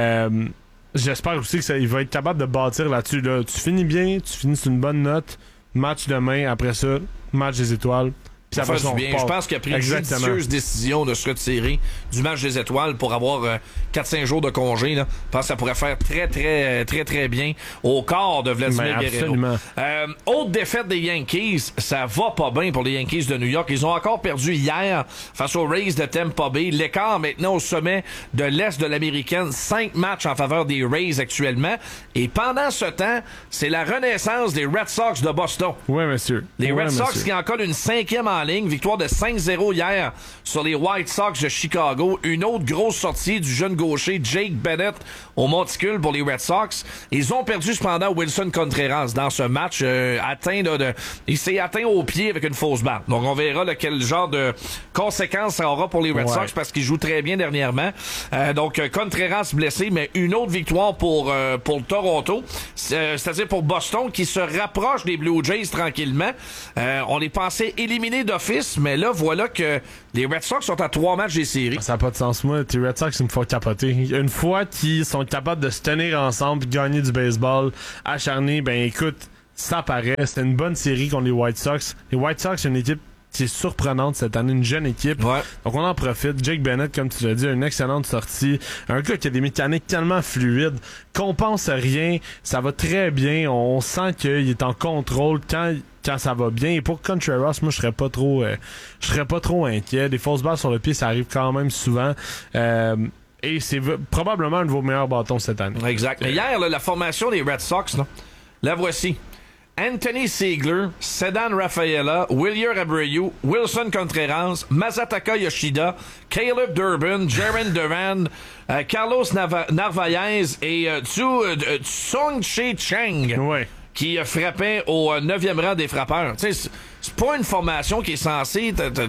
j'espère aussi qu'il va être capable de bâtir là-dessus. Là. Tu finis bien, tu finis sur une bonne note. Match demain, après ça, match des étoiles. Ça fait du bien. Je pense qu'il a pris une judicieuse décision de se retirer du match des étoiles pour avoir 4-5 jours de congé. Là. Je pense que ça pourrait faire très, très, très, très bien au corps de Vladimir Guerrero. Autre défaite des Yankees, ça va pas bien pour les Yankees de New York. Ils ont encore perdu hier face aux Rays de Tampa Bay. L'écart maintenant au sommet de l'Est de l'Américaine. 5 matchs en faveur des Rays actuellement. Et pendant ce temps, c'est la renaissance des Red Sox de Boston. Oui, monsieur. Les Red Sox qui en collent une 5e en ligne. Victoire de 5-0 hier sur les White Sox de Chicago. Une autre grosse sortie du jeune gaucher Jake Bennett au monticule pour les Red Sox. Ils ont perdu cependant Wilson Contreras dans ce match. Il s'est atteint au pied avec une fausse balle. Donc on verra quel genre de conséquences ça aura pour les Red Sox parce qu'ils jouent très bien dernièrement. Donc Contreras blessé, mais une autre victoire pour Toronto. C'est-à-dire pour Boston qui se rapproche des Blue Jays tranquillement. On les pensait éliminés d'office, mais là, voilà que les Red Sox sont à 3 matchs des séries. Ça n'a pas de sens. Moi, les Red Sox, ils me font capoter. Une fois qu'ils sont capables de se tenir ensemble et de gagner du baseball acharné, ben écoute, ça paraît. C'était une bonne série contre les White Sox. Les White Sox, c'est une équipe qui est surprenante cette année, une jeune équipe. Ouais. Donc on en profite. Jake Bennett, comme tu l'as dit, a une excellente sortie. Un gars qui a des mécaniques tellement fluides, qu'on pense rien, ça va très bien. On sent qu'il est en contrôle quand ça va bien. Et pour Contreras, moi je serais pas trop inquiet. Des fausses balles sur le pied, ça arrive quand même souvent. Et c'est probablement un de vos meilleurs bâtons cette année. Exact. Mais hier, la formation des Red Sox, la voici. Anthony Ziegler, Ceddanne Rafaela, Wilyer Abreu, Wilson Contreras, Masataka Yoshida, Caleb Durbin, Jaren Duran, Carlos Narvaez et Tsung-Che Cheng. Ouais. Qui frappait au 9e rang des frappeurs. Tu sais, c'est pas une formation qui est censée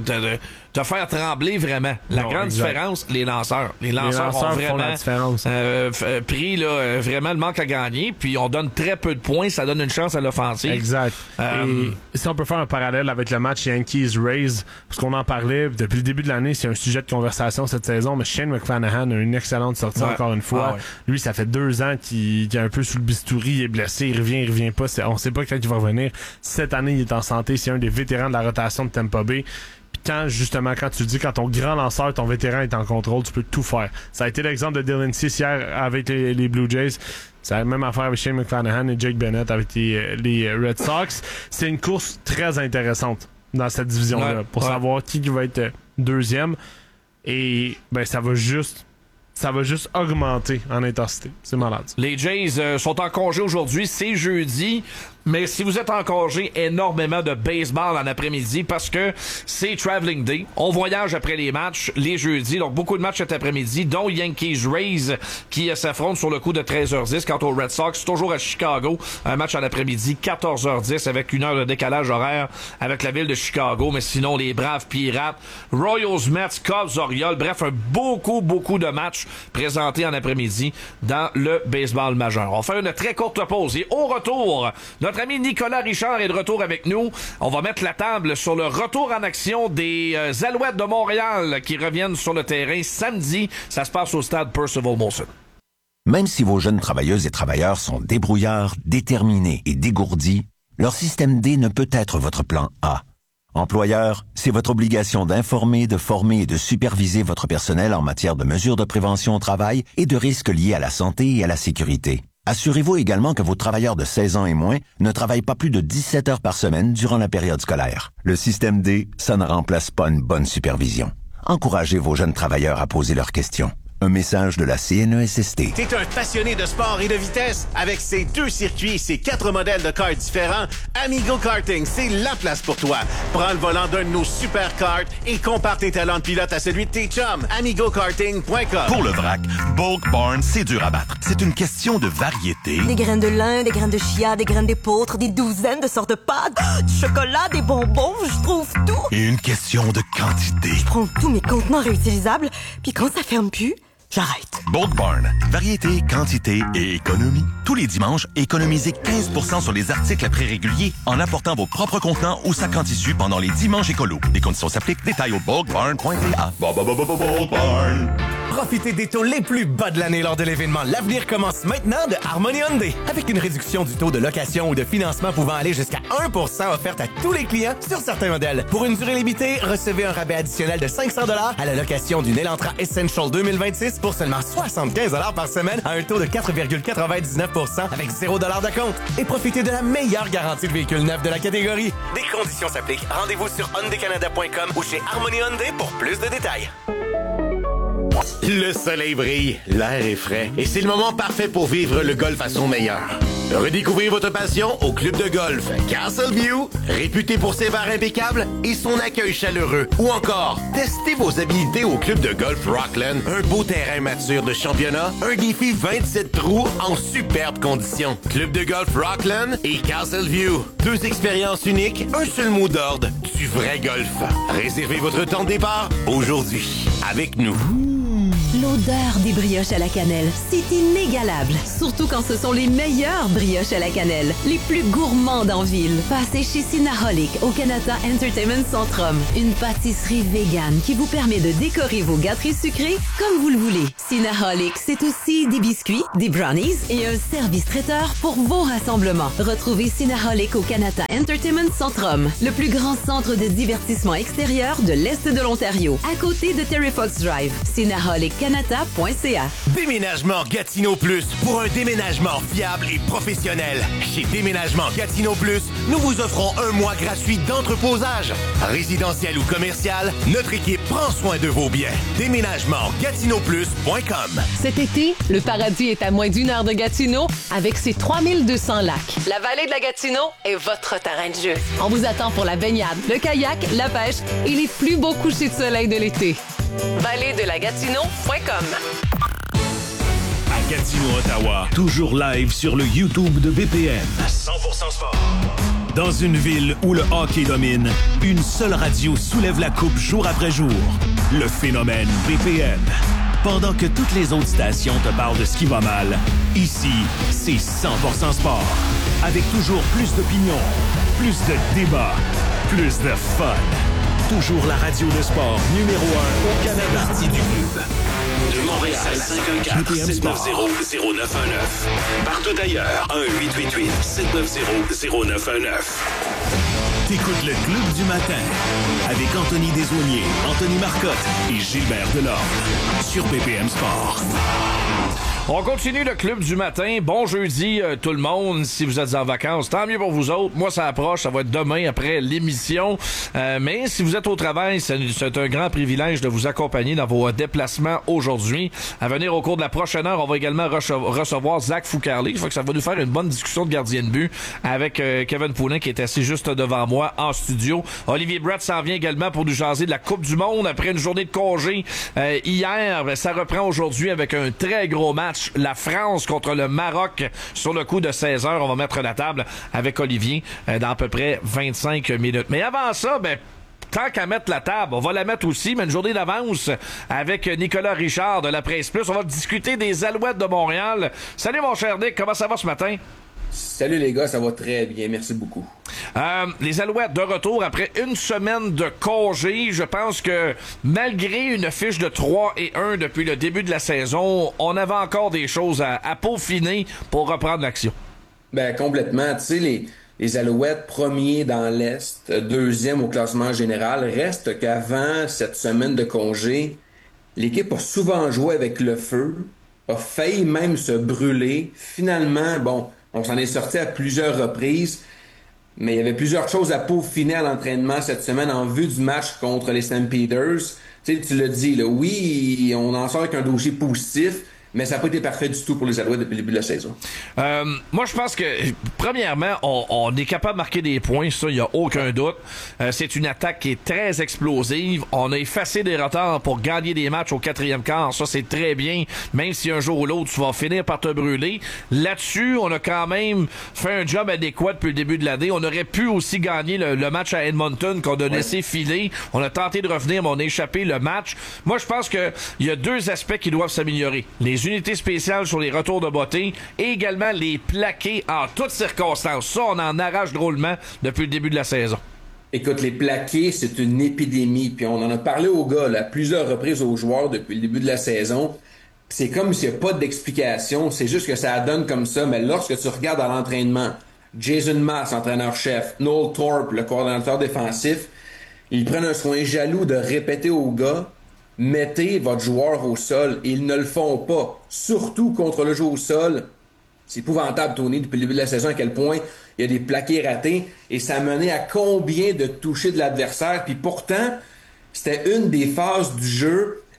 te faire trembler vraiment. La grande différence, les lanceurs. Les lanceurs ont vraiment font la différence. pris là, vraiment le manque à gagner, puis on donne très peu de points, ça donne une chance à l'offensive. Exact. Et si on peut faire un parallèle avec le match Yankees-Rays, parce qu'on en parlait depuis le début de l'année, c'est un sujet de conversation cette saison, mais Shane McClanahan a une excellente sortie encore une fois. Lui, ça fait 2 ans qu'il est un peu sous le bistouri, il est blessé, il revient pas, on sait pas quand il va revenir. Cette année, il est en santé, c'est un des vétérans de la rotation de Tampa Bay. Quand tu dis quand ton grand lanceur, ton vétéran est en contrôle, tu peux tout faire. Ça a été l'exemple de Dylan Cease hier avec les Blue Jays. C'est la même affaire avec Shane McClanahan et Jake Bennett avec les Red Sox. C'est une course très intéressante dans cette division-là pour savoir qui va être deuxième. Et ben ça va juste augmenter en intensité. C'est malade. Les Jays sont en congé aujourd'hui, c'est jeudi. Mais si vous êtes en congé, énormément de baseball en après-midi parce que c'est Traveling Day. On voyage après les matchs les jeudis. Donc, beaucoup de matchs cet après-midi, dont Yankees-Rays qui s'affrontent sur le coup de 13h10. Quant aux Red Sox, toujours à Chicago. Un match en après-midi, 14h10 avec 1 heure de décalage horaire avec la ville de Chicago. Mais sinon, les Braves Pirates, Royals, Mets, Cubs, Orioles. Bref, beaucoup de matchs présentés en après-midi dans le baseball majeur. On fait une très courte pause et au retour, notre ami Nicolas Richard est de retour avec nous. On va mettre la table sur le retour en action des Alouettes de Montréal qui reviennent sur le terrain samedi. Ça se passe au stade Percival Molson. Même si vos jeunes travailleuses et travailleurs sont débrouillards, déterminés et dégourdis, leur système D ne peut être votre plan A. Employeur, c'est votre obligation d'informer, de former et de superviser votre personnel en matière de mesures de prévention au travail et de risques liés à la santé et à la sécurité. Assurez-vous également que vos travailleurs de 16 ans et moins ne travaillent pas plus de 17 heures par semaine durant la période scolaire. Le système D, ça ne remplace pas une bonne supervision. Encouragez vos jeunes travailleurs à poser leurs questions. Un message de la CNESST. T'es un passionné de sport et de vitesse? Avec ses 2 circuits et ses 4 modèles de karts différents, Amigo Karting, c'est la place pour toi. Prends le volant d'un de nos super karts et compare tes talents de pilote à celui de tes chums. AmigoKarting.com. Pour le vrac, Bulk Barn, c'est dur à battre. C'est une question de variété. Des graines de lin, des graines de chia, des graines d'épeautre, des douzaines de sortes de pâtes, du chocolat, des bonbons, je trouve tout. Et une question de quantité. Je prends tous mes contenants réutilisables, puis quand ça ferme plus, j'arrête. Bulk Barn. Variété, quantité et économie. Tous les dimanches, économisez 15% sur les articles à prix régulier en apportant vos propres contenants ou sacs en tissu pendant les dimanches écolos. Les conditions s'appliquent. Détails au bulkbarn.ca. Bulk Barn. Profitez des taux les plus bas de l'année lors de l'événement L'avenir commence maintenant de Harmony Hyundai. Avec une réduction du taux de location ou de financement pouvant aller jusqu'à 1% offerte à tous les clients sur certains modèles. Pour une durée limitée, recevez un rabais additionnel de 500$ à la location d'une Elantra Essential 2026 pour seulement 75$ par semaine à un taux de 4,99% avec 0$ d'acompte. Et profitez de la meilleure garantie de véhicule neuf de la catégorie. Des conditions s'appliquent. Rendez-vous sur hyundaicanada.com ou chez Harmony Hyundai pour plus de détails. Le soleil brille, l'air est frais et c'est le moment parfait pour vivre le golf à son meilleur. Redécouvrez votre passion au club de golf Castleview, réputé pour ses bars impeccables et son accueil chaleureux. Ou encore, testez vos habilités au club de golf Rockland, un beau terrain mature de championnat, un défi 27 trous en superbes conditions. Club de golf Rockland et Castleview, 2 expériences uniques, un seul mot d'ordre, du vrai golf. Réservez votre temps de départ aujourd'hui avec nous. L'odeur des brioches à la cannelle, c'est inégalable. Surtout quand ce sont les meilleures brioches à la cannelle, les plus gourmandes en ville. Passez chez Cinnaholic au Canada Entertainment Centrum. Une pâtisserie végane qui vous permet de décorer vos gâteries sucrées comme vous le voulez. Cinnaholic, c'est aussi des biscuits, des brownies et un service traiteur pour vos rassemblements. Retrouvez Cinnaholic au Canada Entertainment Centrum, le plus grand centre de divertissement extérieur de l'Est de l'Ontario, à côté de Terry Fox Drive. Cinnaholic.ca. Déménagement Gatineau Plus pour un déménagement fiable et professionnel. Chez Déménagement Gatineau Plus, nous vous offrons un mois gratuit d'entreposage. Résidentiel ou commercial, notre équipe prend soin de vos biens. DéménagementGatineauPlus.com. Cet été, le paradis est à moins d'1 heure de Gatineau avec ses 3200 lacs. La vallée de la Gatineau est votre terrain de jeu. On vous attend pour la baignade, le kayak, la pêche et les plus beaux couchers de soleil de l'été. Vallée-de-la-Gatineau.com. À Gatineau, Ottawa, toujours live sur le YouTube de BPM. 100% sport. Dans une ville où le hockey domine, une seule radio soulève la coupe jour après jour. Le phénomène BPM. Pendant que toutes les autres stations te parlent de ce qui va mal, ici, c'est 100% sport. Avec toujours plus d'opinions, plus de débats, plus de fun. Toujours la radio de sport numéro 1 au Canada. Partie du club. De Montréal, 514-790-0919. Partout ailleurs, 1-888-790-0919. T'écoutes le Club du matin avec Anthony Desaulniers, Anthony Marcotte et Gilbert Delorme sur BPM Sport. On continue le Club du matin. Bon jeudi tout le monde. Si vous êtes en vacances, tant mieux pour vous autres. Moi, ça approche. Ça va être demain après l'émission. Mais si vous êtes au travail, c'est un grand privilège de vous accompagner dans vos déplacements aujourd'hui. À venir au cours de la prochaine heure, on va également recevoir Zach Foucarlé. Je crois que ça va nous faire une bonne discussion de gardien de but avec Kevin Poulin qui est assis juste devant moi en studio. Olivier Brett s'en vient également pour nous jaser de la Coupe du Monde après une journée de congé. Hier, ça reprend aujourd'hui avec un très gros match. La France contre le Maroc sur le coup de 16h. On va mettre la table avec Olivier dans à peu près 25 minutes. Mais avant ça, tant qu'à mettre la table, on va la mettre aussi, mais une journée d'avance avec Nicolas Richard de la Presse Plus. On va discuter des Alouettes de Montréal. Salut mon cher Nick, comment ça va ce matin? Salut les gars, ça va très bien, merci beaucoup. Les Alouettes de retour après une semaine de congé. Je pense que malgré une fiche de 3-1 depuis le début de la saison, on avait encore des choses à peaufiner pour reprendre l'action. Complètement. Tu sais, les Alouettes premiers dans l'Est, deuxième au classement général, reste qu'avant cette semaine de congé, l'équipe a souvent joué avec le feu, a failli même se brûler. Finalement, on s'en est sorti à plusieurs reprises, mais il y avait plusieurs choses à peaufiner à l'entraînement cette semaine en vue du match contre les Stampeders. Tu l'as dit, là, oui, on en sort avec un dossier positif, mais ça n'a pas été parfait du tout pour les Alouettes depuis le début de la saison. Moi, je pense que, premièrement, on est capable de marquer des points, ça, il n'y a aucun doute. C'est une attaque qui est très explosive. On a effacé des retards pour gagner des matchs au 4e quart. Ça, c'est très bien. Même si un jour ou l'autre, tu vas finir par te brûler. Là-dessus, on a quand même fait un job adéquat depuis le début de l'année. On aurait pu aussi gagner le match à Edmonton qu'on a laissé filer. On a tenté de revenir, mais on a échappé le match. Moi, je pense que il y a 2 aspects qui doivent s'améliorer. Les unités spéciales sur les retours de beauté et également les plaqués en toutes circonstances. Ça, on en arrache drôlement depuis le début de la saison. Écoute, les plaqués, c'est une épidémie. Puis on en a parlé aux gars à plusieurs reprises aux joueurs depuis le début de la saison. C'est comme s'il n'y a pas d'explication. C'est juste que ça donne comme ça. Mais lorsque tu regardes à l'entraînement, Jason Maas, entraîneur-chef, Noel Thorpe, le coordonnateur défensif, ils prennent un soin jaloux de répéter aux gars: mettez votre joueur au sol. Et ils ne le font pas. Surtout contre le jeu au sol. C'est épouvantable, Tony, depuis le début de la saison, à quel point il y a des plaqués ratés. Et ça menait à combien de touchés de l'adversaire. Puis pourtant, c'était une des phases du jeu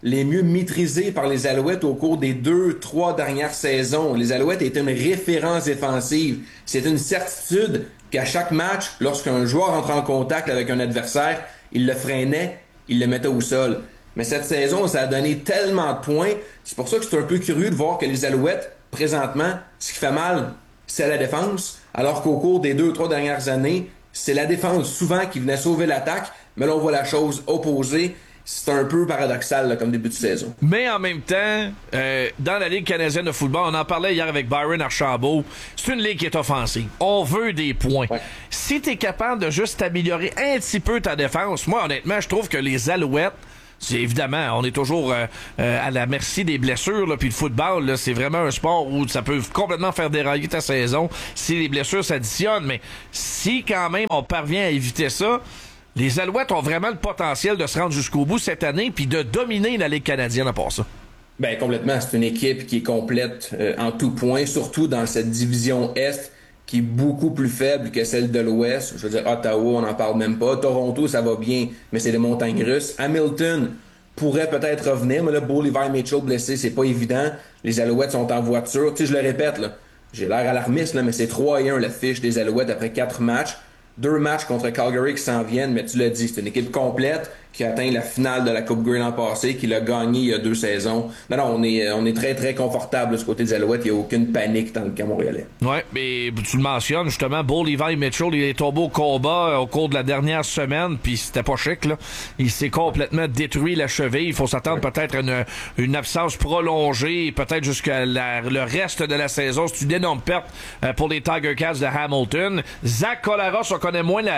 les mieux maîtrisés par les Alouettes au cours des 2-3 dernières saisons. Les Alouettes étaient une référence défensive. C'est une certitude qu'à chaque match, lorsqu'un joueur entre en contact avec un adversaire, il le freinait, il le mettait au sol. Mais cette saison, ça a donné tellement de points. C'est pour ça que c'est un peu curieux de voir que les Alouettes, présentement, ce qui fait mal, c'est la défense, alors qu'au cours des 2-3 dernières années, c'est la défense souvent qui venait sauver l'attaque, mais là on voit la chose opposée. C'est un peu paradoxal là, comme début de saison. Mais en même temps, dans la Ligue canadienne de football, on en parlait hier avec Byron Archambault, c'est une ligue qui est offensive. On veut des points. Ouais. Si t'es capable de juste améliorer un petit peu ta défense, moi honnêtement, je trouve que les Alouettes, c'est évidemment, on est toujours à la merci des blessures, là, puis le football, là, c'est vraiment un sport où ça peut complètement faire dérailler ta saison si les blessures s'additionnent, mais si quand même on parvient à éviter ça, les Alouettes ont vraiment le potentiel de se rendre jusqu'au bout cette année puis de dominer la Ligue canadienne à part ça. Ben complètement, c'est une équipe qui est complète en tout point, surtout dans cette division Est qui est beaucoup plus faible que celle de l'Ouest. Je veux dire, Ottawa, on n'en parle même pas. Toronto, ça va bien, mais c'est des montagnes russes. Hamilton pourrait peut-être revenir, mais là, Levi Mitchell blessé, c'est pas évident. Les Alouettes sont en voiture. Tu sais, je le répète, là, j'ai l'air alarmiste, là, mais c'est 3-1 la fiche des Alouettes après 4 matchs. 2 matchs contre Calgary qui s'en viennent, mais tu l'as dit, c'est une équipe complète qui a atteint la finale de la Coupe Grey l'an passé, qui l'a gagné il y a 2 saisons. Non, on est très, très confortable de ce côté des Alouettes. Il n'y a aucune panique dans le camp montréalais. Ouais, mais tu le mentionnes, justement, Levi Mitchell, il est tombé au combat au cours de la dernière semaine, puis c'était pas chic, là. Il s'est complètement détruit la cheville. Il faut s'attendre peut-être à une absence prolongée, peut-être jusqu'à le reste de la saison. C'est une énorme perte pour les Tiger Cats de Hamilton. Zach Collaros, on connaît moins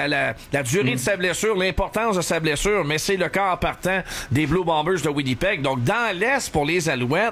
la durée de sa blessure, l'importance de sa blessure, mais c'est le cas en partant des Blue Bombers de Winnipeg. Donc, dans l'Est, pour les Alouettes,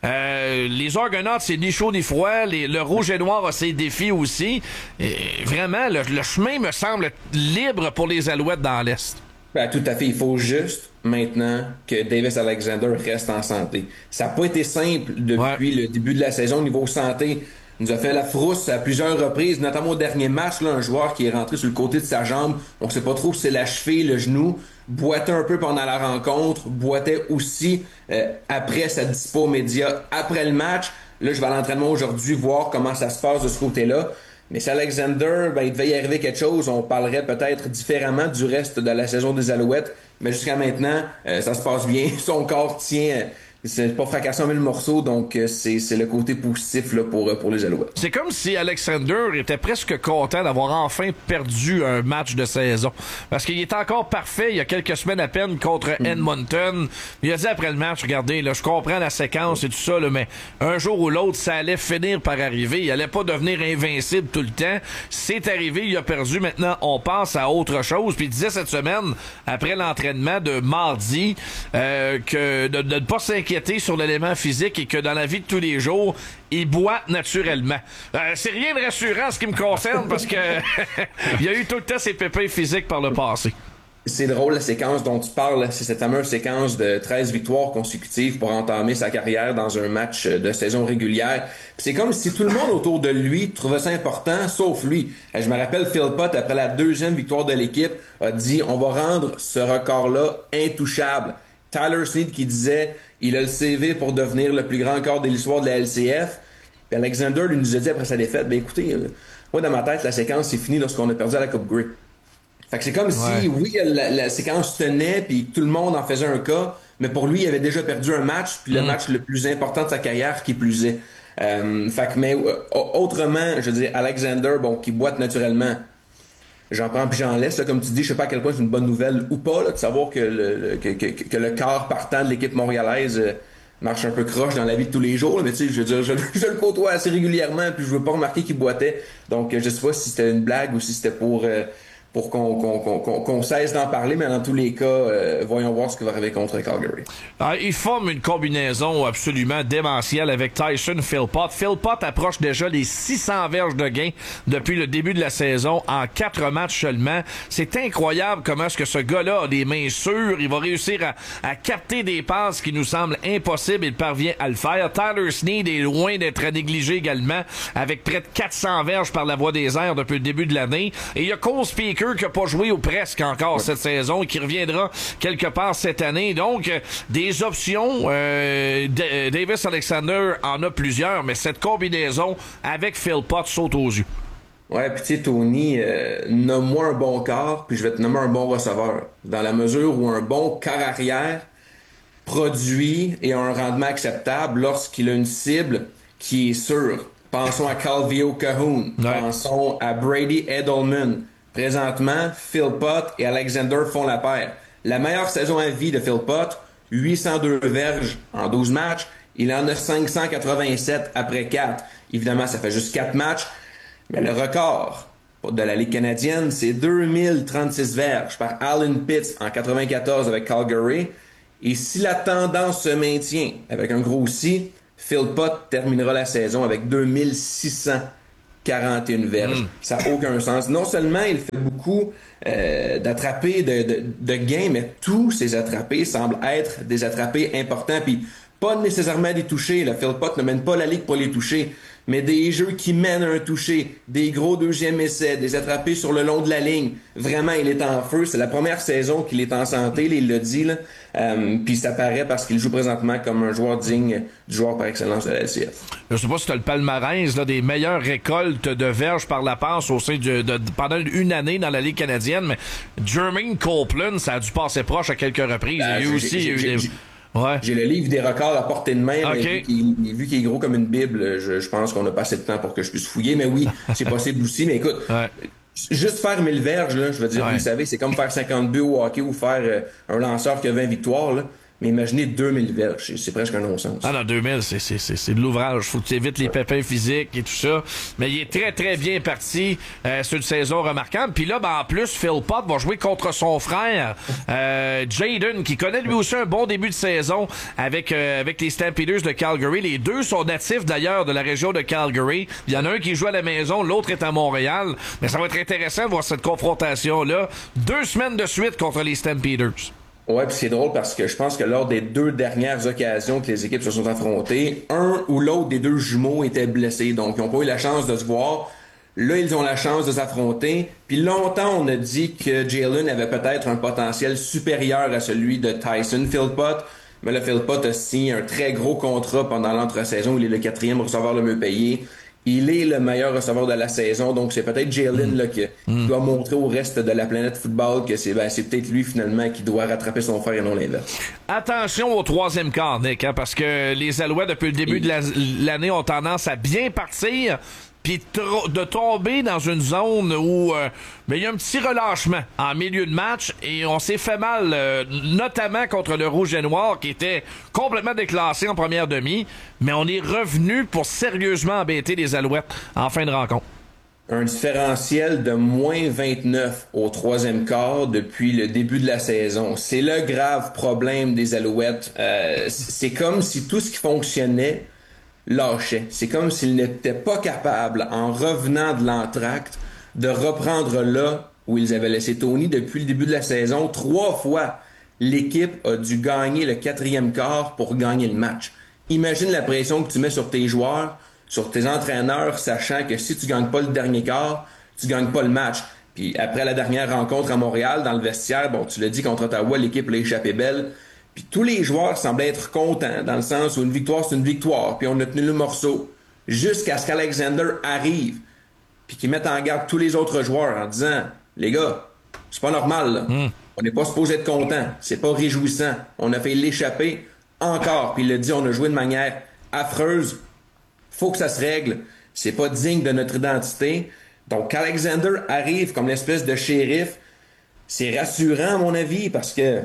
les Argonauts, c'est ni chaud ni froid. Le Rouge et Noir a ses défis aussi. Et vraiment, le chemin me semble libre pour les Alouettes dans l'Est. Ben, tout à fait. Il faut juste, maintenant, que Davis Alexander reste en santé. Ça n'a pas été simple depuis le début de la saison au niveau santé. Il nous a fait la frousse à plusieurs reprises, notamment au dernier match, là, un joueur qui est rentré sur le côté de sa jambe. On sait pas trop si c'est la cheville, le genou. Boitait un peu pendant la rencontre. Boitait aussi après sa dispo aux médias, après le match. Là, je vais à l'entraînement aujourd'hui voir comment ça se passe de ce côté-là. Mais si Alexander, il devait y arriver quelque chose, on parlerait peut-être différemment du reste de la saison des Alouettes. Mais jusqu'à maintenant, ça se passe bien. Son corps tient... C'est pas fracassé en 1000 morceaux, donc c'est le côté positif là, pour les Alouettes. C'est comme si Alexander était presque content d'avoir enfin perdu un match de saison. Parce qu'il était encore parfait il y a quelques semaines à peine contre Edmonton. Il a dit après le match, regardez, là, je comprends la séquence et tout ça, là, mais un jour ou l'autre, ça allait finir par arriver. Il allait pas devenir invincible tout le temps. C'est arrivé, il a perdu. Maintenant, on passe à autre chose. Puis il disait cette semaine, après l'entraînement de mardi, que de ne pas s'inquiéter sur l'élément physique et que dans la vie de tous les jours, il boit naturellement. C'est rien de rassurant en ce qui me concerne parce que il y a eu tout le temps ses pépins physiques par le passé. C'est drôle la séquence dont tu parles, c'est cette fameuse séquence de 13 victoires consécutives pour entamer sa carrière dans un match de saison régulière. Puis c'est comme si tout le monde autour de lui trouvait ça important, sauf lui. Je me rappelle Phil Pott, après la 2e victoire de l'équipe, a dit « On va rendre ce record-là intouchable ». Tyler Snead qui disait il a le CV pour devenir le plus grand corps de l'histoire de la LCF. Puis Alexander lui nous a dit après sa défaite, écoutez, moi dans ma tête, la séquence c'est fini lorsqu'on a perdu à la Coupe Grey. Fait que c'est comme si, oui, la séquence tenait, puis tout le monde en faisait un cas, mais pour lui, il avait déjà perdu un match, puis le match le plus important de sa carrière qui plus est. Mais autrement, je veux dire, Alexander, qui boite naturellement, j'en prends puis j'en laisse, là, comme tu dis, je sais pas à quel point c'est une bonne nouvelle ou pas, là, de savoir que le quart partant de l'équipe montréalaise marche un peu croche dans la vie de tous les jours, là, mais tu sais, je veux dire, je le côtoie assez régulièrement, puis je veux pas remarquer qu'il boitait, donc je sais pas si c'était une blague ou si c'était pour qu'on cesse d'en parler, mais dans tous les cas, voyons voir ce qui va arriver contre Calgary. Il forme une combinaison absolument démentielle avec Tyson Philpott. Philpott approche déjà les 600 verges de gain depuis le début de la saison en 4 matchs seulement. C'est incroyable comment est-ce que ce gars-là a des mains sûres. Il va réussir à capter des passes qui nous semblent impossibles. Il parvient à le faire. Tyler Snead est loin d'être à négliger également, avec près de 400 verges par la voie des airs depuis le début de l'année. Et il y a Cole Speaker Baker qui n'a pas joué ou presque encore cette saison et qui reviendra quelque part cette année. Donc, des options. Davis Alexander en a plusieurs, mais cette combinaison avec Philpott saute aux yeux. Ouais, puis tu sais, Tony, nomme-moi un bon quart, puis je vais te nommer un bon receveur. Dans la mesure où un bon quart arrière produit et a un rendement acceptable lorsqu'il a une cible qui est sûre. Pensons à Calvillo Cahoon. Pensons à Brady Edelman. Présentement, Philpott et Alexander font la paire. La meilleure saison à vie de Philpott, 802 verges en 12 matchs. Il en a 587 après 4. Évidemment, ça fait juste 4 matchs. Mais le record de la Ligue canadienne, c'est 2036 verges par Alan Pitts en 94 avec Calgary. Et si la tendance se maintient avec un gros si, Philpott terminera la saison avec 2641 verges. Ça n'a aucun sens. Non seulement il fait beaucoup d'attrapés de gains, mais tous ces attrapés semblent être des attrapés importants. Puis pas nécessairement des touchés. Philpott ne mène pas la Ligue pour les toucher. Mais des jeux qui mènent un toucher, des gros deuxième essais, des attrapés sur le long de la ligne. Vraiment, il est en feu. C'est la première saison qu'il est en santé, il l'a dit. Puis ça paraît parce qu'il joue présentement comme un joueur digne du joueur par excellence de la LCF. Je sais pas si tu as le palmarès des meilleures récoltes de verges par la passe au sein pendant une année dans la Ligue canadienne, mais Jermaine Copeland, ça a dû passer proche à quelques reprises. J'ai le livre des records à portée de main. Okay. Vu qu'il est gros comme une bible, je pense qu'on a pas assez de temps pour que je puisse fouiller. Mais oui, c'est possible aussi. Mais écoute, juste faire 1000 verges, là, je veux dire, vous savez, c'est comme faire 50 buts au hockey ou faire un lanceur qui a 20 victoires. Là. Mais imaginez 2000 verges, c'est presque un non-sens. Ah non, 2000, c'est de l'ouvrage. Faut que tu évites les pépins physiques et tout ça. Mais il est très, très bien parti. C'est une saison remarquable. Puis là, en plus, Philpott va jouer contre son frère, Jaden, qui connaît lui aussi un bon début de saison avec les Stampeders de Calgary. Les deux sont natifs, d'ailleurs, de la région de Calgary. Il y en a un qui joue à la maison, l'autre est à Montréal. Mais ça va être intéressant de voir cette confrontation-là. 2 semaines de suite contre les Stampeders. Ouais, puis c'est drôle parce que je pense que lors des 2 dernières occasions que les équipes se sont affrontées, un ou l'autre des 2 jumeaux était blessé. Donc, ils n'ont pas eu la chance de se voir. Là, ils ont la chance de s'affronter. Puis longtemps, on a dit que Jalen avait peut-être un potentiel supérieur à celui de Tyson Philpott. Mais là, Philpott a signé un très gros contrat pendant l'entre-saison. Il est le 4e receveur le mieux payé. Il est le meilleur receveur de la saison, donc c'est peut-être Jalen qui doit montrer au reste de la planète football que c'est peut-être lui finalement qui doit rattraper son frère et non l'inverse. Attention au 3e quart, Nick, parce que les Alouettes depuis le début de l'année ont tendance à bien partir, puis de tomber dans une zone où il y a un petit relâchement en milieu de match et on s'est fait mal, notamment contre le Rouge et Noir qui était complètement déclassé en première demi, mais on est revenu pour sérieusement embêter les Alouettes en fin de rencontre. Un différentiel de moins 29 au 3e quart depuis le début de la saison. C'est le grave problème des Alouettes. C'est comme si tout ce qui fonctionnait lâchait. C'est comme s'ils n'étaient pas capables, en revenant de l'entracte, de reprendre là où ils avaient laissé Tony depuis le début de la saison. 3 fois, l'équipe a dû gagner le 4e quart pour gagner le match. Imagine la pression que tu mets sur tes joueurs, sur tes entraîneurs, sachant que si tu gagnes pas le dernier quart, tu gagnes pas le match. Puis après la dernière rencontre à Montréal, dans le vestiaire, tu l'as dit, contre Ottawa, l'équipe l'a échappé belle. Puis tous les joueurs semblaient être contents, dans le sens où une victoire, c'est une victoire, puis on a tenu le morceau, jusqu'à ce qu'Alexander arrive, puis qu'il mette en garde tous les autres joueurs en disant « Les gars, c'est pas normal, là. On n'est pas supposé être content, c'est pas réjouissant, on a fait l'échapper encore. » Puis il a dit « On a joué de manière affreuse, faut que ça se règle, c'est pas digne de notre identité. » Donc qu'Alexander arrive comme l'espèce de shérif, c'est rassurant à mon avis, parce que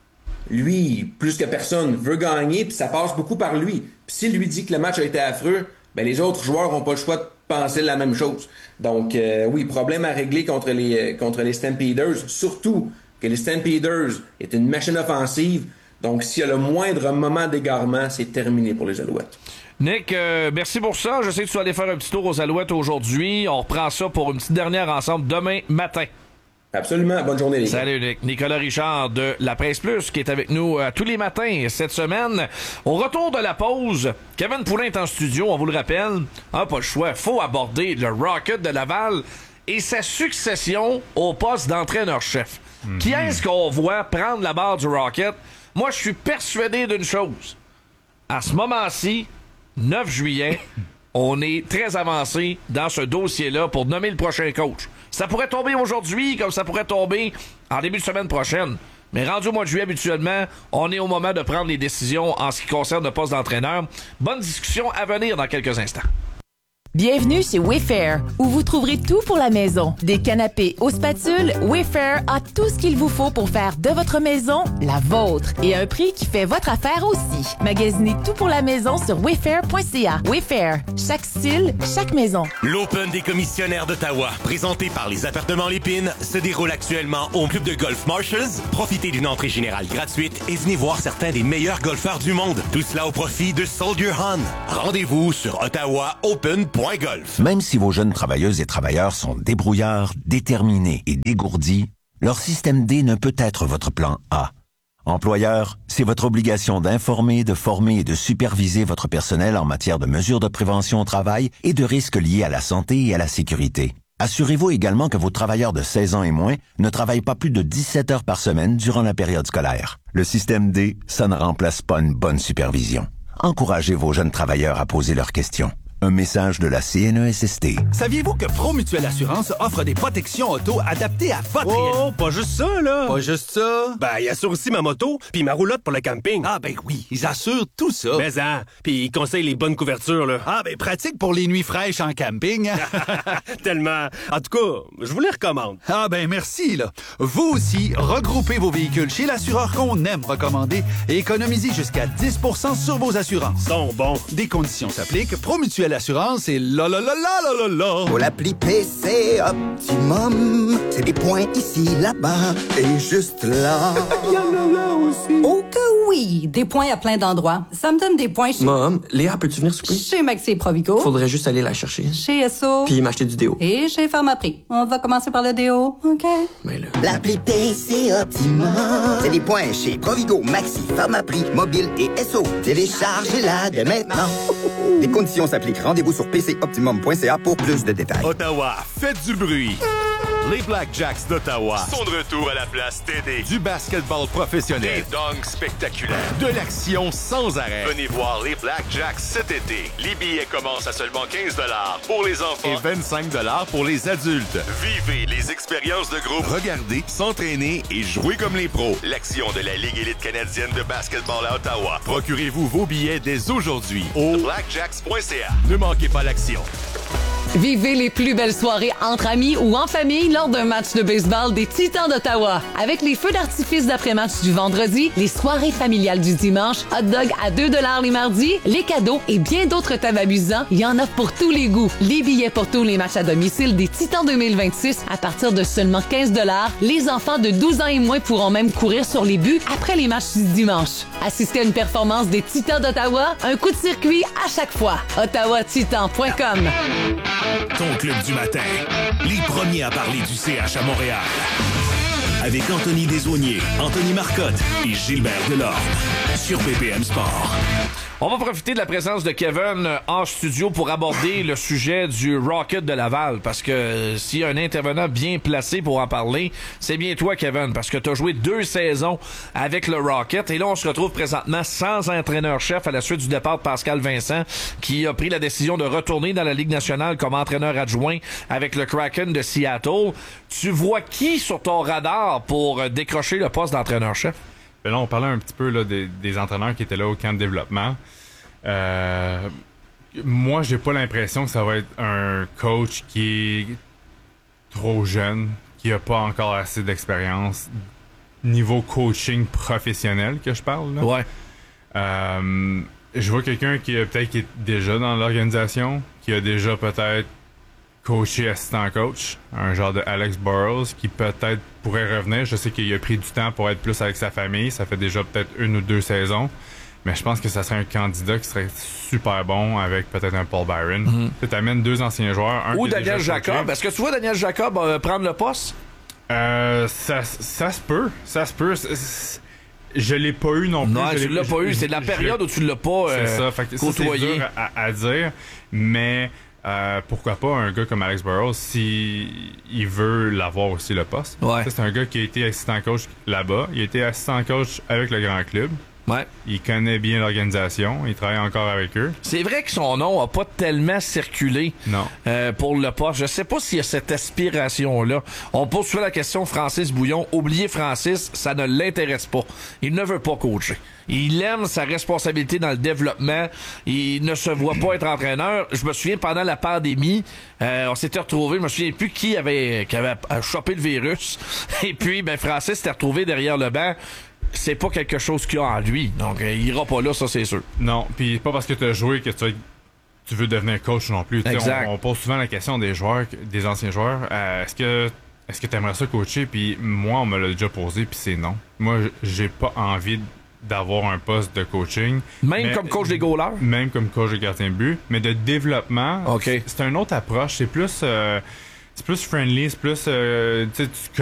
lui, plus que personne, veut gagner, puis ça passe beaucoup par lui. Puis s'il lui dit que le match a été affreux, les autres joueurs n'ont pas le choix de penser la même chose. Donc, oui, problème à régler contre les Stampeders, surtout que les Stampeders est une machine offensive. Donc, s'il y a le moindre moment d'égarement, c'est terminé pour les Alouettes. Nick, merci pour ça. Je sais que tu vas aller faire un petit tour aux Alouettes aujourd'hui. On reprend ça pour une petite dernière ensemble demain matin. Absolument. Bonne journée, les gars. Salut, Nick. Nicolas Richard de La Presse Plus qui est avec nous tous les matins cette semaine. Au retour de la pause, Kevin Poulin est en studio, on vous le rappelle. Pas le choix. Faut aborder le Rocket de Laval et sa succession au poste d'entraîneur-chef. Qui est-ce qu'on voit prendre la barre du Rocket? Moi, je suis persuadé d'une chose. À ce moment-ci, 9 juillet, on est très avancé dans ce dossier-là pour nommer le prochain coach. Ça pourrait tomber aujourd'hui, comme ça pourrait tomber en début de semaine prochaine. Mais rendu au mois de juillet, habituellement, on est au moment de prendre les décisions en ce qui concerne le poste d'entraîneur. Bonne discussion à venir dans quelques instants. Bienvenue chez Wayfair, où vous trouverez tout pour la maison. Des canapés aux spatules, Wayfair a tout ce qu'il vous faut pour faire de votre maison la vôtre. Et à un prix qui fait votre affaire aussi. Magasinez tout pour la maison sur wayfair.ca. Wayfair, chaque style, chaque maison. L'Open des commissionnaires d'Ottawa, présenté par les Appartements Lépine, se déroule actuellement au club de golf Marshalls. Profitez d'une entrée générale gratuite et venez voir certains des meilleurs golfeurs du monde. Tout cela au profit de Soldier Hunt. Rendez-vous sur ottawaopen.golf. Même si vos jeunes travailleuses et travailleurs sont débrouillards, déterminés et dégourdis, leur système D ne peut être votre plan A. Employeur, c'est votre obligation d'informer, de former et de superviser votre personnel en matière de mesures de prévention au travail et de risques liés à la santé et à la sécurité. Assurez-vous également que vos travailleurs de 16 ans et moins ne travaillent pas plus de 17 heures par semaine durant la période scolaire. Le système D, ça ne remplace pas une bonne supervision. Encouragez vos jeunes travailleurs à poser leurs questions. Un message de la CNESST. Saviez-vous que ProMutuelle Assurance offre des protections auto adaptées à votre... Oh, pas juste ça, là! Pas juste ça? Ben, ils assurent aussi ma moto, puis ma roulotte pour le camping. Ah, ben oui, ils assurent tout ça. Mais puis ils conseillent les bonnes couvertures, là. Ah, ben pratique pour les nuits fraîches en camping. Tellement. En tout cas, je vous les recommande. Ah, ben merci, là. Vous aussi, regroupez vos véhicules chez l'assureur qu'on aime recommander et économisez jusqu'à 10% sur vos assurances. Sont bons. Des conditions s'appliquent. ProMutuelle Assurance et la. Pour l'appli PC Optimum, c'est des points ici, là-bas et juste là. Il y en a là aussi. Oh que oui, des points à plein d'endroits. Ça me donne des points chez... Mom, Léa, peux-tu venir souper? Chez Maxi Provigo. Faudrait juste aller la chercher. Chez Esso. Puis m'acheter du déo. Et chez Pharmaprix. On va commencer par le déo, OK? Mais là... L'appli PC Optimum, c'est des points chez Provigo, Maxi, Pharmaprix, Mobile et Esso. Téléchargez-la dès maintenant. Les conditions s'appliquent. Rendez-vous sur pcoptimum.ca pour plus de détails. Ottawa, faites du bruit. Les Blackjacks d'Ottawa sont de retour à la place TD. Du basketball professionnel. Des dunks spectaculaires. De l'action sans arrêt. Venez voir les Blackjacks cet été. Les billets commencent à seulement 15$ pour les enfants et 25$ pour les adultes. Vivez les expériences de groupe. Regardez, s'entraîner et jouer comme les pros. L'action de la Ligue élite canadienne de basketball à Ottawa. Procurez-vous vos billets dès aujourd'hui au blackjacks.ca. Ne manquez pas l'action. Vivez les plus belles soirées entre amis ou en famille lors d'un match de baseball des Titans d'Ottawa. Avec les feux d'artifice d'après-match du vendredi, les soirées familiales du dimanche, hot dog à 2$ les mardis, les cadeaux et bien d'autres thèmes amusants, il y en a pour tous les goûts. Les billets pour tous les matchs à domicile des Titans 2026 à partir de seulement 15$. Les enfants de 12 ans et moins pourront même courir sur les buts après les matchs du dimanche. Assistez à une performance des Titans d'Ottawa, un coup de circuit à chaque fois. ottawatitan.com. Ton club du matin, les premiers à parler du CH à Montréal. Avec Anthony Desaulniers, Anthony Marcotte et Gilbert Delorme. Sur BPM Sport. On va profiter de la présence de Kevin en studio pour aborder le sujet du Rocket de Laval. Parce que s'il y a un intervenant bien placé pour en parler, c'est bien toi, Kevin. Parce que tu as joué 2 saisons avec le Rocket. Et là, on se retrouve présentement sans entraîneur-chef à la suite du départ de Pascal Vincent, qui a pris la décision de retourner dans la Ligue nationale comme entraîneur adjoint avec le Kraken de Seattle. Tu vois qui sur ton radar pour décrocher le poste d'entraîneur-chef? Ben là, on parlait un petit peu là, des entraîneurs qui étaient là au camp de développement. Moi, j'ai pas l'impression que ça va être un coach qui est trop jeune, qui a pas encore assez d'expérience niveau coaching professionnel que je parle. Là. Ouais. Je vois quelqu'un qui est déjà dans l'organisation, qui a déjà peut-être coaché assistant coach, un genre de Alex Burrows qui peut-être pourrait revenir. Je sais qu'il a pris du temps pour être plus avec sa famille. Ça fait déjà peut-être 1 ou 2 saisons. Mais je pense que ça serait un candidat qui serait super bon avec peut-être un Paul Byron. Tu t'amènes 2 anciens joueurs. Ou Daniel Jacob. Est-ce que tu vois Daniel Jacob prendre le poste? Ça se peut. Ça se peut. Je l'ai pas eu non plus. Non, tu l'as pas eu. C'est de la période où tu l'as pas c'est ça. Fait que côtoyé. c'est dur à dire. Mais pourquoi pas un gars comme Alex Burrows si il veut l'avoir aussi le poste. Ouais. C'est un gars qui a été assistant coach là-bas, il a été assistant coach avec le grand club. Ouais. Il connaît bien l'organisation, il travaille encore avec eux. C'est vrai que son nom a pas tellement circulé pour le poste. Je sais pas s'il y a cette aspiration-là. On pose souvent la question Francis Bouillon. Oubliez Francis, ça ne l'intéresse pas. Il ne veut pas coacher. Il aime sa responsabilité dans le développement. Il ne se voit pas être entraîneur. Je me souviens, pendant la pandémie, on s'était retrouvés, je me souviens plus qui avait chopé le virus. Et puis, Francis s'était retrouvé derrière le banc. C'est pas quelque chose qu'il a en lui. Donc, il ira pas là, ça, c'est sûr. Non, puis pas parce que tu as joué que tu veux devenir coach non plus. Exact. On pose souvent la question des joueurs, des anciens joueurs. Est-ce que tu aimerais ça coacher? Puis moi, on me l'a déjà posé, puis c'est non. Moi, j'ai pas envie d'avoir un poste de coaching. Même comme coach des goalers? Même comme coach de gardien de but. Mais de développement, c'est une autre approche. C'est plus friendly, c'est plus... tu